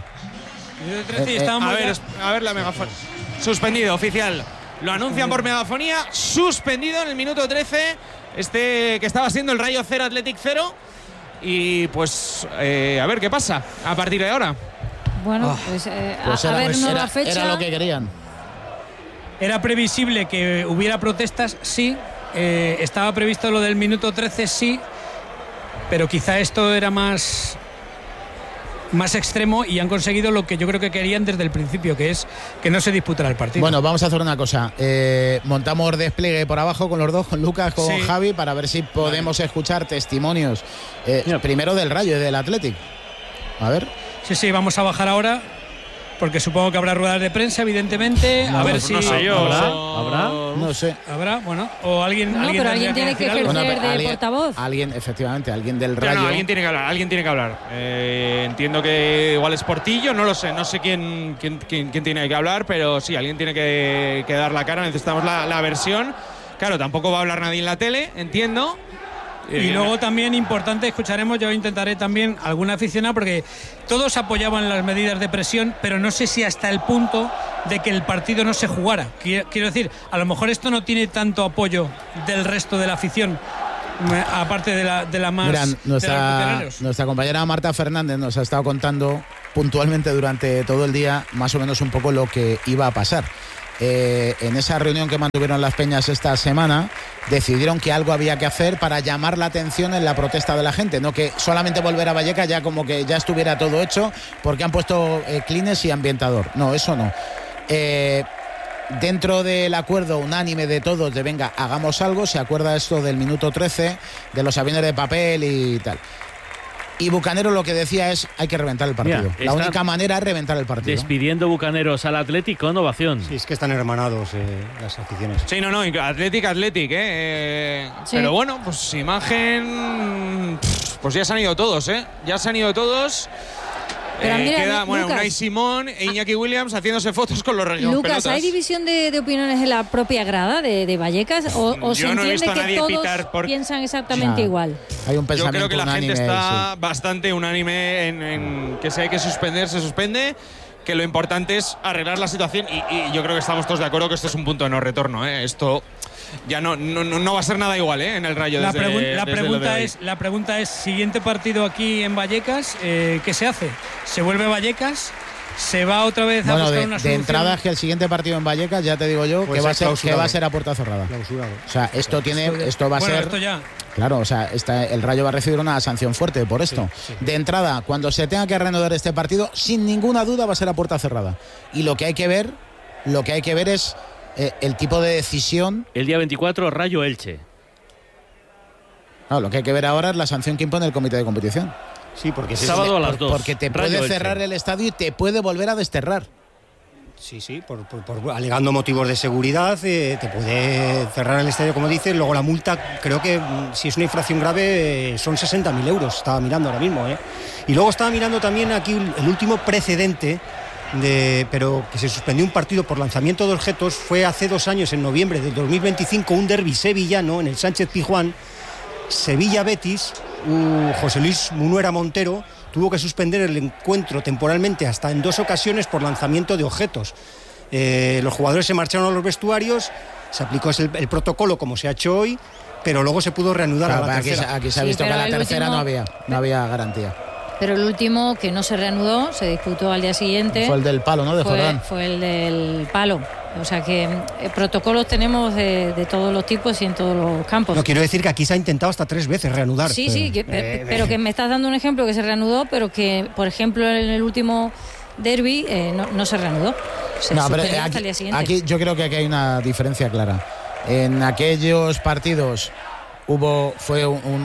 [SPEAKER 5] A ver la megafonía. Suspendido, oficial. Lo anuncian por megafonía. Suspendido en el minuto 13. Que estaba siendo el Rayo 0, Athletic 0. Y pues a ver qué pasa a partir de ahora.
[SPEAKER 3] Bueno, a ver nueva fecha.
[SPEAKER 1] Era lo que querían.
[SPEAKER 6] Era previsible que hubiera protestas, sí. Estaba previsto lo del minuto 13, sí. Pero quizá esto era más extremo y han conseguido lo que yo creo que querían desde el principio, que es que no se disputara el partido.
[SPEAKER 1] Bueno, vamos a hacer una cosa. Montamos despliegue por abajo con los dos, con Lucas, con Javi, para ver si podemos escuchar testimonios primero del Rayo y del Athletic. A ver.
[SPEAKER 6] Sí, vamos a bajar ahora porque supongo que habrá ruedas de prensa, evidentemente. A ver si.
[SPEAKER 2] No sé yo, ¿habrá?
[SPEAKER 1] No sé.
[SPEAKER 6] ¿Habrá? Bueno, o alguien.
[SPEAKER 3] No, pero alguien tiene que ejercer de portavoz.
[SPEAKER 1] Efectivamente, alguien del Rayo.
[SPEAKER 5] No, alguien tiene que hablar. Entiendo que igual es Portillo, no lo sé. No sé quién tiene que hablar, pero sí, alguien tiene que dar la cara. Necesitamos la versión. Claro, tampoco va a hablar nadie en la tele, entiendo.
[SPEAKER 6] Y luego también importante, escucharemos, yo intentaré también algún aficionado, porque todos apoyaban las medidas de presión, pero no sé si hasta el punto de que el partido no se jugara. Quiero decir, a lo mejor esto no tiene tanto apoyo del resto de la afición, aparte de la más.
[SPEAKER 1] Mirá, nuestra compañera Marta Fernández nos ha estado contando puntualmente durante todo el día más o menos un poco lo que iba a pasar. En esa reunión que mantuvieron las peñas esta semana, decidieron que algo había que hacer para llamar la atención en la protesta de la gente, no que solamente volver a Vallecas ya como que ya estuviera todo hecho porque han puesto clines y ambientador. No, eso no. Dentro del acuerdo unánime de todos de venga, hagamos algo, se acuerda esto del minuto 13, de los aviones de papel y tal. Y Bucanero lo que decía es hay que reventar el partido.
[SPEAKER 2] Mira,
[SPEAKER 1] la única manera es reventar el partido.
[SPEAKER 2] Despidiendo Bucaneros al Atlético con ovación.
[SPEAKER 7] Sí, es que están hermanados las aficiones.
[SPEAKER 5] Sí, no, Athletic,
[SPEAKER 3] Sí.
[SPEAKER 5] Pero bueno, pues imagen. Pues ya se han ido todos, Ya se han ido todos.
[SPEAKER 3] Pero mira,
[SPEAKER 5] queda,
[SPEAKER 3] Lucas,
[SPEAKER 5] Unai Simón e Iñaki Williams haciéndose fotos con los regiopelotas.
[SPEAKER 3] Lucas, ¿hay división de opiniones en la propia grada de Vallecas? ¿O se
[SPEAKER 5] no he
[SPEAKER 3] entiende
[SPEAKER 5] visto a
[SPEAKER 3] que
[SPEAKER 5] nadie
[SPEAKER 3] todos
[SPEAKER 5] pitar
[SPEAKER 3] piensan exactamente igual?
[SPEAKER 1] Hay un
[SPEAKER 5] Yo
[SPEAKER 1] pensamiento
[SPEAKER 5] creo que la
[SPEAKER 1] unánime,
[SPEAKER 5] gente está bastante unánime en que si hay que suspender, se suspende. Que lo importante es arreglar la situación y yo creo que estamos todos de acuerdo que esto es un punto de no retorno. Esto ya no va a ser nada igual en el Rayo.
[SPEAKER 6] La pregunta es, siguiente partido aquí en Vallecas, ¿qué se hace? ¿Se vuelve a Vallecas? ¿Se va otra vez a buscar una solución?
[SPEAKER 1] De entrada es que el siguiente partido en Vallecas, ya te digo yo,
[SPEAKER 7] pues
[SPEAKER 1] que va a ser a puerta cerrada.
[SPEAKER 7] Clausurado.
[SPEAKER 1] O sea, esto va a ser.
[SPEAKER 6] Esto ya.
[SPEAKER 1] Claro, o sea, el Rayo va a recibir una sanción fuerte por esto.
[SPEAKER 7] Sí.
[SPEAKER 1] De entrada, cuando se tenga que reanudar este partido, sin ninguna duda va a ser a puerta cerrada. Y lo que hay que ver es el tipo de decisión.
[SPEAKER 2] El día 24, Rayo Elche.
[SPEAKER 1] No, lo que hay que ver ahora es la sanción que impone el comité de competición.
[SPEAKER 7] Sí, porque
[SPEAKER 2] Sábado a las 2.
[SPEAKER 1] Porque te
[SPEAKER 2] Rayo
[SPEAKER 1] puede
[SPEAKER 2] Elche.
[SPEAKER 1] cerrar el estadio y te puede volver a desterrar.
[SPEAKER 7] Sí, por alegando motivos de seguridad, te puede cerrar el estadio, como dices. Luego la multa, creo que si es una infracción grave, son 60.000 euros. Estaba mirando ahora mismo. Y luego estaba mirando también aquí el último precedente, pero que se suspendió un partido por lanzamiento de objetos. Fue hace 2 años, en noviembre del 2025, un derbi sevillano en el Sánchez Pizjuán. Sevilla-Betis, José Luis Munuera Montero tuvo que suspender el encuentro temporalmente hasta en 2 ocasiones por lanzamiento de objetos. Los jugadores se marcharon a los vestuarios, se aplicó el protocolo como se ha hecho hoy, pero luego se pudo reanudar
[SPEAKER 1] Claro,
[SPEAKER 7] a la tercera.
[SPEAKER 1] aquí se ha visto que a la tercera no había garantía.
[SPEAKER 3] Pero el último, que no se reanudó, se disputó al día siguiente.
[SPEAKER 1] Fue el del palo, ¿no? De Jordán.
[SPEAKER 3] Fue el del palo. O sea que protocolos tenemos de todos los tipos y en todos los campos.
[SPEAKER 7] No, quiero decir que aquí se ha intentado hasta 3 veces reanudar.
[SPEAKER 3] Sí, pero que me estás dando un ejemplo que se reanudó, pero que, por ejemplo, en el último derbi no se reanudó. Se suspendió hasta el día siguiente.
[SPEAKER 1] Aquí yo creo que aquí hay una diferencia clara. En aquellos partidos fue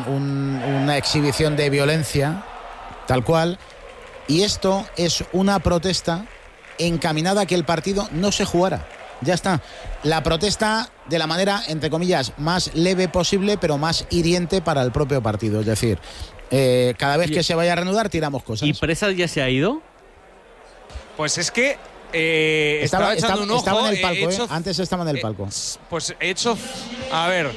[SPEAKER 1] una exhibición de violencia, tal cual, y esto es una protesta encaminada a que el partido no se jugara. Ya está. La protesta de la manera, entre comillas, más leve posible, pero más hiriente para el propio partido. Es decir, cada vez que se vaya a reanudar, tiramos cosas.
[SPEAKER 2] ¿Y Presas ya se ha ido?
[SPEAKER 5] Pues es que estaba echando un ojo.
[SPEAKER 1] Estaba en el palco, Antes estaba en el palco.
[SPEAKER 5] Pues he hecho. A ver.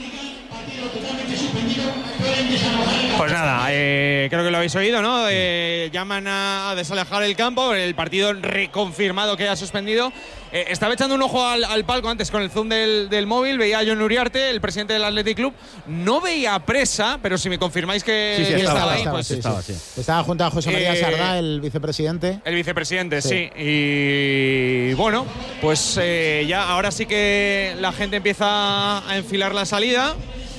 [SPEAKER 5] Pues nada, creo que lo habéis oído, ¿no? Llaman a desalejar el campo, el partido reconfirmado que ha suspendido. Estaba echando un ojo al palco antes con el zoom del móvil, veía a Jon Uriarte, el presidente del Athletic Club. No veía a Presa, pero si me confirmáis que estaba ahí, pues
[SPEAKER 1] estaba. Estaba junto a José María Sardá, el vicepresidente.
[SPEAKER 5] El vicepresidente, sí. Y bueno, pues ya ahora sí que la gente empieza a enfilar la salida.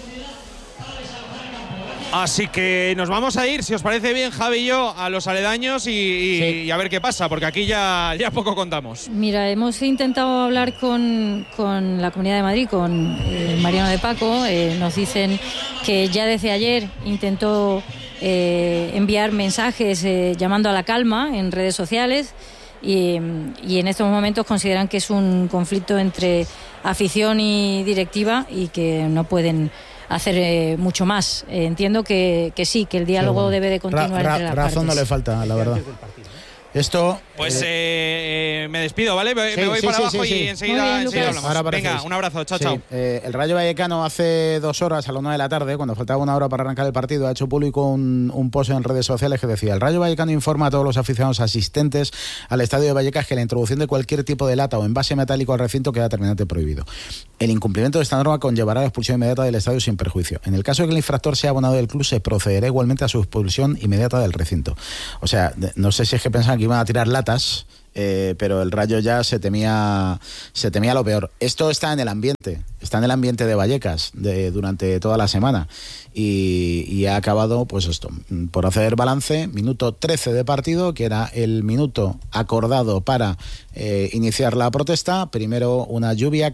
[SPEAKER 5] Así que nos vamos a ir, si os parece bien, Javi y yo, a los aledaños y a ver qué pasa, porque aquí ya poco contamos.
[SPEAKER 3] Mira, hemos intentado hablar con la Comunidad de Madrid, con Mariano de Paco. Nos dicen que ya desde ayer intentó enviar mensajes llamando a la calma en redes sociales. y en estos momentos consideran que es un conflicto entre afición y directiva y que no pueden hacer mucho más. Entiendo que sí, que el diálogo debe de continuar entre las partes.
[SPEAKER 1] Razón no le falta, la verdad. Esto.
[SPEAKER 5] Pues me despido, ¿vale? Me voy para abajo y enseguida hablamos. Venga, un abrazo, chao.
[SPEAKER 1] El Rayo Vallecano hace 2 horas, a las 1 de la tarde, cuando faltaba 1 hora para arrancar el partido, ha hecho público un post en redes sociales que decía: el Rayo Vallecano informa a todos los aficionados asistentes al estadio de Vallecas que la introducción de cualquier tipo de lata o envase metálico al recinto queda terminante prohibido. El incumplimiento de esta norma conllevará la expulsión inmediata del estadio sin perjuicio. En el caso de que el infractor sea abonado del club, se procederá igualmente a su expulsión inmediata del recinto. O sea, no sé si es que pensaban que iban a tirar latas, pero el Rayo ya se temía lo peor. Esto está en el ambiente de Vallecas durante toda la semana y ha acabado, pues esto, por hacer balance, minuto 13 de partido, que era el minuto acordado para iniciar la protesta. Primero una lluvia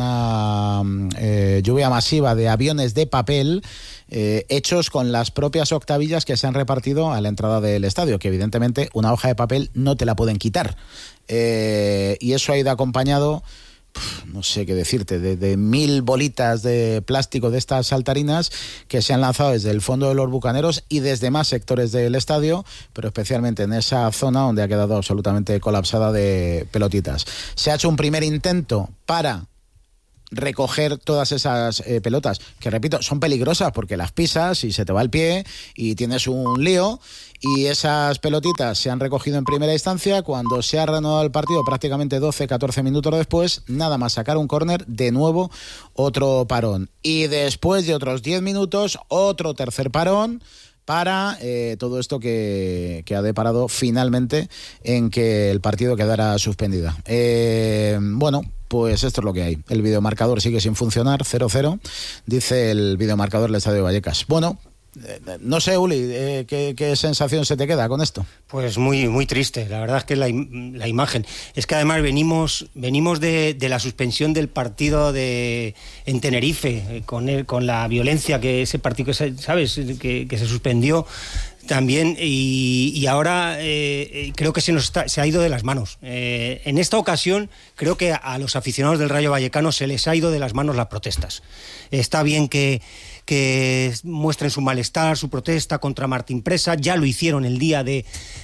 [SPEAKER 1] masiva de aviones de papel hechos con las propias octavillas que se han repartido a la entrada del estadio, que evidentemente una hoja de papel no te la pueden quitar, y eso ha ido acompañado, no sé qué decirte, de 1000 bolitas de plástico de estas saltarinas que se han lanzado desde el fondo de los Bucaneros y desde más sectores del estadio, pero especialmente en esa zona donde ha quedado absolutamente colapsada de pelotitas. Se ha hecho un primer intento para recoger todas esas pelotas, que repito, son peligrosas porque las pisas y se te va el pie y tienes un lío, y esas pelotitas se han recogido en primera instancia. Cuando se ha reanudado el partido prácticamente 12-14 minutos después, nada más sacar un córner, de nuevo otro parón, y después de otros 10 minutos otro tercer parón para todo esto que ha deparado finalmente en que el partido quedara suspendida. Bueno, pues esto es lo que hay. El videomarcador sigue sin funcionar, 0-0, dice el videomarcador del Estadio de Vallecas. Bueno, no sé, Uli, ¿qué sensación se te queda con esto?
[SPEAKER 7] Pues muy, muy triste. La verdad es que la imagen. Es que además venimos de la suspensión del partido en Tenerife, con la violencia que ese partido, ¿sabes?, que se suspendió también, y ahora creo que se ha ido de las manos. En esta ocasión creo que a los aficionados del Rayo Vallecano se les ha ido de las manos las protestas. Está bien que muestren su malestar, su protesta contra Martín Presa. Ya lo hicieron el día del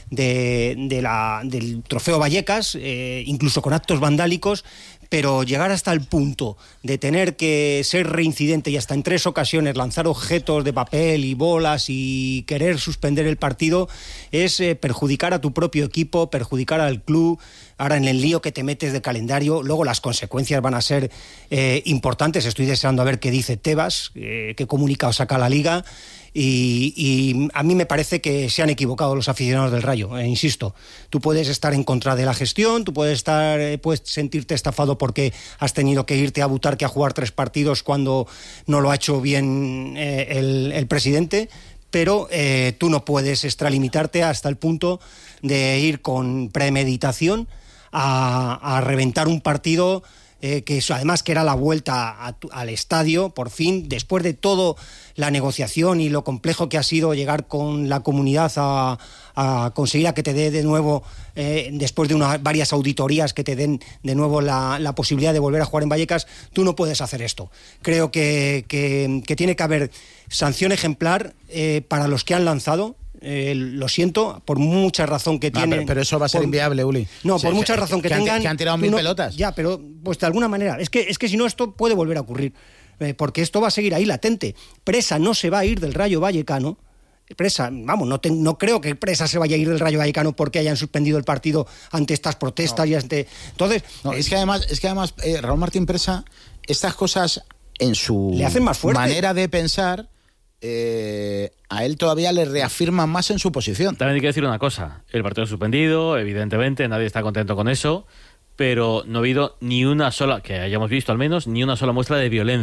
[SPEAKER 7] Trofeo Vallecas, incluso con actos vandálicos, pero llegar hasta el punto de tener que ser reincidente y hasta en 3 ocasiones lanzar objetos de papel y bolas y querer suspender el partido es perjudicar a tu propio equipo, perjudicar al club. Ahora, en el lío que te metes de calendario, luego las consecuencias van a ser importantes. Estoy deseando a ver qué dice Tebas, qué comunicado saca la Liga, y a mí me parece que se han equivocado los aficionados del Rayo. Insisto, tú puedes estar en contra de la gestión, tú puedes sentirte estafado porque has tenido que irte a Butarque a jugar 3 partidos cuando no lo ha hecho bien el presidente, pero tú no puedes extralimitarte hasta el punto de ir con premeditación a reventar un partido que además que era la vuelta al estadio, por fin, después de todo la negociación y lo complejo que ha sido llegar con la comunidad a conseguir a que te dé de nuevo, después de varias auditorías, que te den de nuevo la posibilidad de volver a jugar en Vallecas. Tú no puedes hacer esto. Creo que tiene que haber sanción ejemplar para los que han lanzado. Lo siento, por mucha razón que tienen.
[SPEAKER 1] Pero eso va a ser inviable, Uli.
[SPEAKER 7] No, por mucha razón que tengan.
[SPEAKER 1] Que han tirado 1000 pelotas.
[SPEAKER 7] Ya, pero pues de alguna manera. Es que si no, esto puede volver a ocurrir. Porque esto va a seguir ahí latente. Presa no se va a ir del Rayo Vallecano. Presa, vamos, no creo que Presa se vaya a ir del Rayo Vallecano porque hayan suspendido el partido ante estas protestas y ante. Entonces.
[SPEAKER 1] No, es que además Raúl Martín Presa, estas cosas en su
[SPEAKER 7] le hacen más fuerte.
[SPEAKER 1] Manera de pensar. A él todavía le reafirman más en su posición.
[SPEAKER 2] También hay que decir una cosa: el partido suspendido, evidentemente nadie está contento con eso, pero no ha habido ni una sola, que hayamos visto al menos, ni una sola muestra de violencia.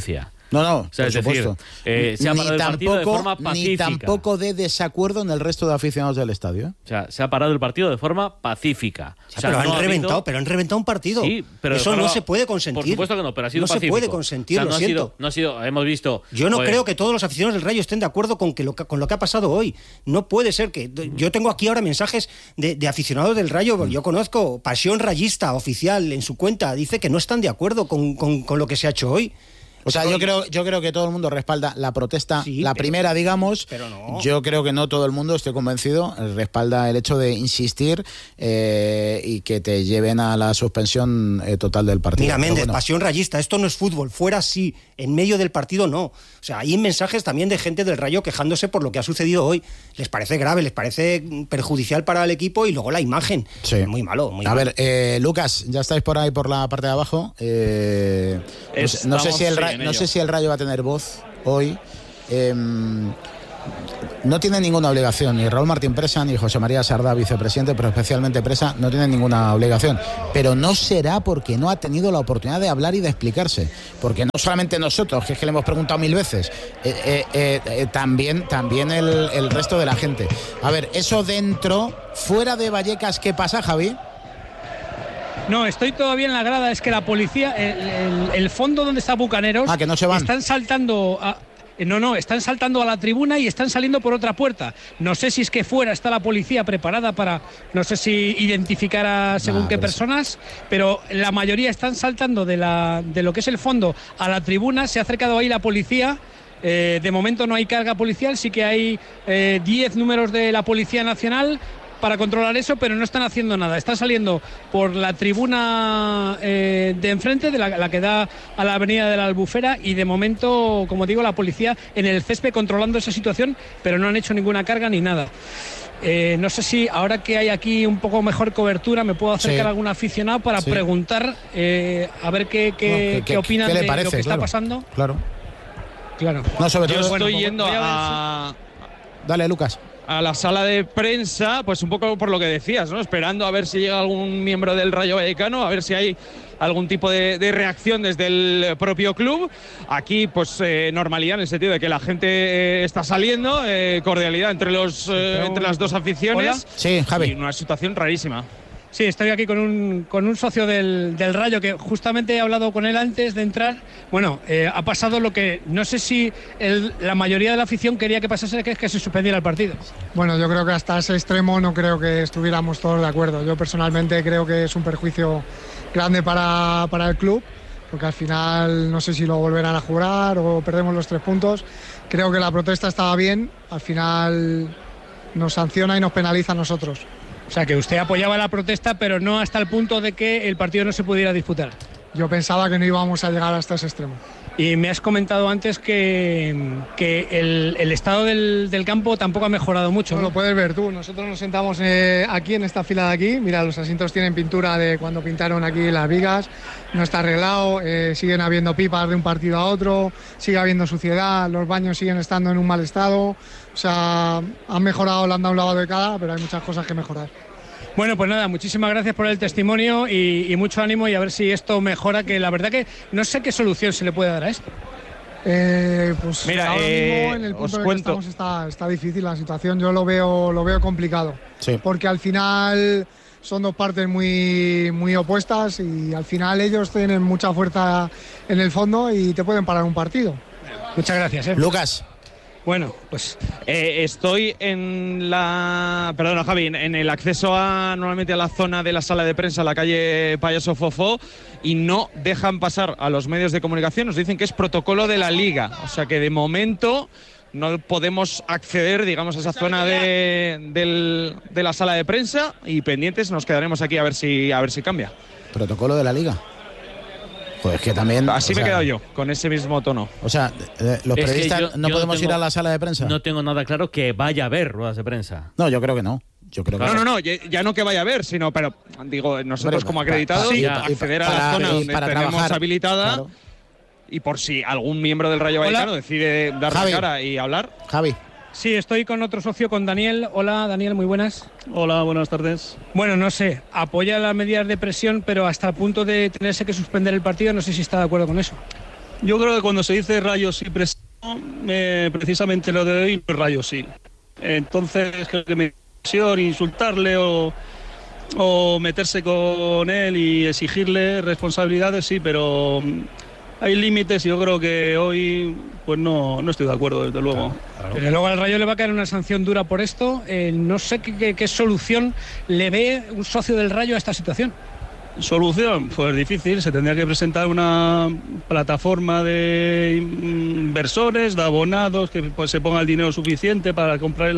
[SPEAKER 1] No,
[SPEAKER 2] O sea,
[SPEAKER 1] por
[SPEAKER 2] es
[SPEAKER 1] supuesto.
[SPEAKER 2] decir, se ha parado el partido de forma
[SPEAKER 1] Ni
[SPEAKER 2] pacífica.
[SPEAKER 1] tampoco de desacuerdo en el resto de aficionados del estadio.
[SPEAKER 2] O sea, se ha parado el partido de forma pacífica. O sea,
[SPEAKER 7] pero
[SPEAKER 2] no
[SPEAKER 7] han
[SPEAKER 2] ha
[SPEAKER 7] reventado,
[SPEAKER 2] habido-
[SPEAKER 7] pero han reventado un partido.
[SPEAKER 2] Sí, pero
[SPEAKER 7] eso no se puede
[SPEAKER 2] Por
[SPEAKER 7] consentir.
[SPEAKER 2] supuesto que no, pero ha sido
[SPEAKER 7] no
[SPEAKER 2] pacífico.
[SPEAKER 7] se puede consentir,
[SPEAKER 2] O sea,
[SPEAKER 7] lo siento.
[SPEAKER 2] no ha sido, hemos visto.
[SPEAKER 7] Yo no
[SPEAKER 2] pues,
[SPEAKER 7] creo que todos los aficionados del Rayo estén de acuerdo con lo que ha pasado hoy. No puede ser que... Yo tengo aquí ahora mensajes de aficionados del Rayo. Yo conozco Pasión Rayista oficial en su cuenta. Dice que no están de acuerdo con lo que se ha hecho hoy.
[SPEAKER 1] O sea, yo creo que todo el mundo respalda la protesta,
[SPEAKER 7] Sí,
[SPEAKER 1] la primera, digamos.
[SPEAKER 7] pero no.
[SPEAKER 1] Yo creo que no todo el mundo, estoy convencido, respalda el hecho de insistir y que te lleven a la suspensión total del partido.
[SPEAKER 7] Mira,
[SPEAKER 1] Pero
[SPEAKER 7] Méndez,
[SPEAKER 1] bueno.
[SPEAKER 7] Pasión Rayista, esto no es fútbol. Fuera sí, en medio del partido no. O sea, hay mensajes también de gente del Rayo quejándose por lo que ha sucedido hoy. Les parece grave, les parece perjudicial para el equipo y luego la imagen.
[SPEAKER 1] Sí.
[SPEAKER 7] Muy malo, muy
[SPEAKER 1] A
[SPEAKER 7] malo.
[SPEAKER 1] ver, Lucas, ya estáis por ahí por la parte de abajo. No sé si el Rayo va a tener voz hoy. No tiene ninguna obligación, ni Raúl Martín Presa, ni José María Sardá, vicepresidente, pero especialmente Presa, no tienen ninguna obligación. Pero no será porque no ha tenido la oportunidad de hablar y de explicarse. Porque no solamente nosotros, que es que le hemos preguntado 1000 veces, también el resto de la gente. A ver, eso dentro, fuera de Vallecas, ¿qué pasa, Javi?
[SPEAKER 6] No, estoy todavía en la grada. Es que la policía, el fondo donde está Bucaneros,
[SPEAKER 1] que no se van.
[SPEAKER 6] Están saltando están saltando a la tribuna y están saliendo por otra puerta. No sé si es que fuera está la policía preparada para, no sé si identificar a según qué personas, pero la mayoría están saltando de lo que es el fondo a la tribuna. Se ha acercado ahí la policía. De momento no hay carga policial, sí que hay 10 números de la Policía Nacional para controlar eso, pero no están haciendo nada. Están saliendo por la tribuna de enfrente, de la que da a la avenida de la Albufera, y de momento, como digo, la policía en el césped controlando esa situación, pero no han hecho ninguna carga ni nada. No sé si ahora que hay aquí un poco mejor cobertura me puedo acercar a algún aficionado para preguntar a ver qué opinan
[SPEAKER 1] ¿qué le
[SPEAKER 6] de
[SPEAKER 1] parece?
[SPEAKER 6] lo que está pasando.
[SPEAKER 1] Claro.
[SPEAKER 6] No,
[SPEAKER 5] Yo estoy yendo a...
[SPEAKER 1] Dale, Lucas.
[SPEAKER 5] A la sala de prensa, pues un poco por lo que decías, ¿no? Esperando a ver si llega algún miembro del Rayo Vallecano, a ver si hay algún tipo de reacción desde el propio club. Aquí, pues normalidad en el sentido de que la gente está saliendo, cordialidad entre las dos aficiones.
[SPEAKER 6] ¿Hola?
[SPEAKER 1] Sí, Javi.
[SPEAKER 5] Y una situación rarísima.
[SPEAKER 6] Sí, estoy aquí con un socio del Rayo que justamente he hablado con él antes de entrar. Bueno, ha pasado lo que no sé si la mayoría de la afición quería que pasase, que es que se suspendiera el partido.
[SPEAKER 11] Bueno, yo creo que hasta ese extremo no creo que estuviéramos todos de acuerdo. Yo personalmente creo que es un perjuicio grande para el club, porque al final no sé si lo volverán a jugar o perdemos los 3 puntos. Creo que la protesta estaba bien, al final nos sanciona y nos penaliza a nosotros.
[SPEAKER 6] O sea, que usted apoyaba la protesta, pero no hasta el punto de que el partido no se pudiera disputar.
[SPEAKER 11] Yo pensaba que no íbamos a llegar hasta ese extremo.
[SPEAKER 6] Y me has comentado antes que el estado del campo tampoco ha mejorado mucho, ¿no?
[SPEAKER 11] Lo puedes ver tú. Nosotros nos sentamos aquí en esta fila de aquí. Mira, los asientos tienen pintura de cuando pintaron aquí las vigas. No está arreglado. Siguen habiendo pipas de un partido a otro. Sigue habiendo suciedad. Los baños siguen estando en un mal estado. O sea, han mejorado, le han dado un lavado de cara, pero hay muchas cosas que mejorar.
[SPEAKER 6] Bueno, pues nada, muchísimas gracias por el testimonio y mucho ánimo, y a ver si esto mejora, que la verdad que no sé qué solución se le puede dar a esto.
[SPEAKER 11] Pues
[SPEAKER 5] mira,
[SPEAKER 11] ahora mismo en el punto en el que estamos está difícil la situación. Yo lo veo complicado, porque al final son dos partes muy opuestas y al final ellos tienen mucha fuerza en el fondo y te pueden parar un partido.
[SPEAKER 6] Muchas gracias.
[SPEAKER 1] Lucas.
[SPEAKER 6] Bueno, pues
[SPEAKER 5] estoy en Javi, en el acceso normalmente a la zona de la sala de prensa, la calle Payaso Fofó, y no dejan pasar a los medios de comunicación. Nos dicen que es protocolo de la Liga, o sea que de momento no podemos acceder, digamos, a esa zona de la sala de prensa, y pendientes nos quedaremos aquí a ver si cambia.
[SPEAKER 1] Protocolo de la Liga. Pues que también...
[SPEAKER 5] Así me he quedado yo, con ese mismo tono.
[SPEAKER 1] O sea, los periodistas no podemos ir a la sala de prensa.
[SPEAKER 2] No tengo nada claro que vaya a haber ruedas de prensa.
[SPEAKER 1] No, yo creo que no.
[SPEAKER 5] No, ya no que vaya a haber, sino, pero digo, nosotros como acreditados, acceder a la zona donde tenemos habilitada, claro. Y por si algún miembro del Rayo Vallecano decide dar la cara y hablar.
[SPEAKER 1] Javi.
[SPEAKER 6] Sí, estoy con otro socio, con Daniel. Hola, Daniel, muy buenas.
[SPEAKER 12] Hola, buenas tardes.
[SPEAKER 6] Bueno, no sé, apoya las medidas de presión, pero hasta el punto de tenerse que suspender el partido, no sé si está de acuerdo con eso.
[SPEAKER 12] Yo creo que cuando se dice Rayo sí presión, precisamente lo de hoy, Rayo sí. Entonces creo que me presión, insultarle o meterse con él y exigirle responsabilidades, sí, pero hay límites y yo creo que hoy pues no estoy de acuerdo, desde luego.
[SPEAKER 6] Claro. Pero luego al Rayo le va a caer una sanción dura por esto. No sé qué solución le ve un socio del Rayo a esta situación.
[SPEAKER 12] Solución, pues difícil, se tendría que presentar una plataforma de inversores, de abonados, que pues se ponga el dinero suficiente para comprar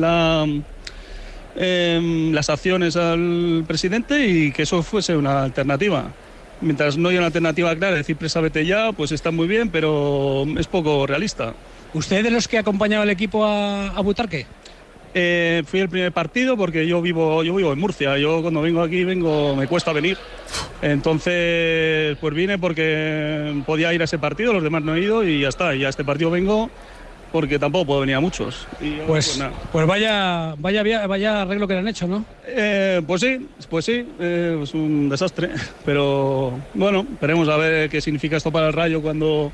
[SPEAKER 12] las acciones al presidente y que eso fuese una alternativa. Mientras no haya una alternativa clara, decir presa vete ya, pues está muy bien, pero es poco realista.
[SPEAKER 6] ¿Usted de los que acompañaba al equipo a Butarque?
[SPEAKER 12] Fui el primer partido porque yo vivo en Murcia. Yo cuando vengo aquí me cuesta venir. Entonces, pues vine porque podía ir a ese partido, los demás no he ido y ya está. Y a este partido vengo porque tampoco puedo venir a muchos. Y,
[SPEAKER 6] pues vaya arreglo que le han hecho, ¿no?
[SPEAKER 12] Pues sí, es un desastre. Pero bueno, veremos a ver qué significa esto para el Rayo cuando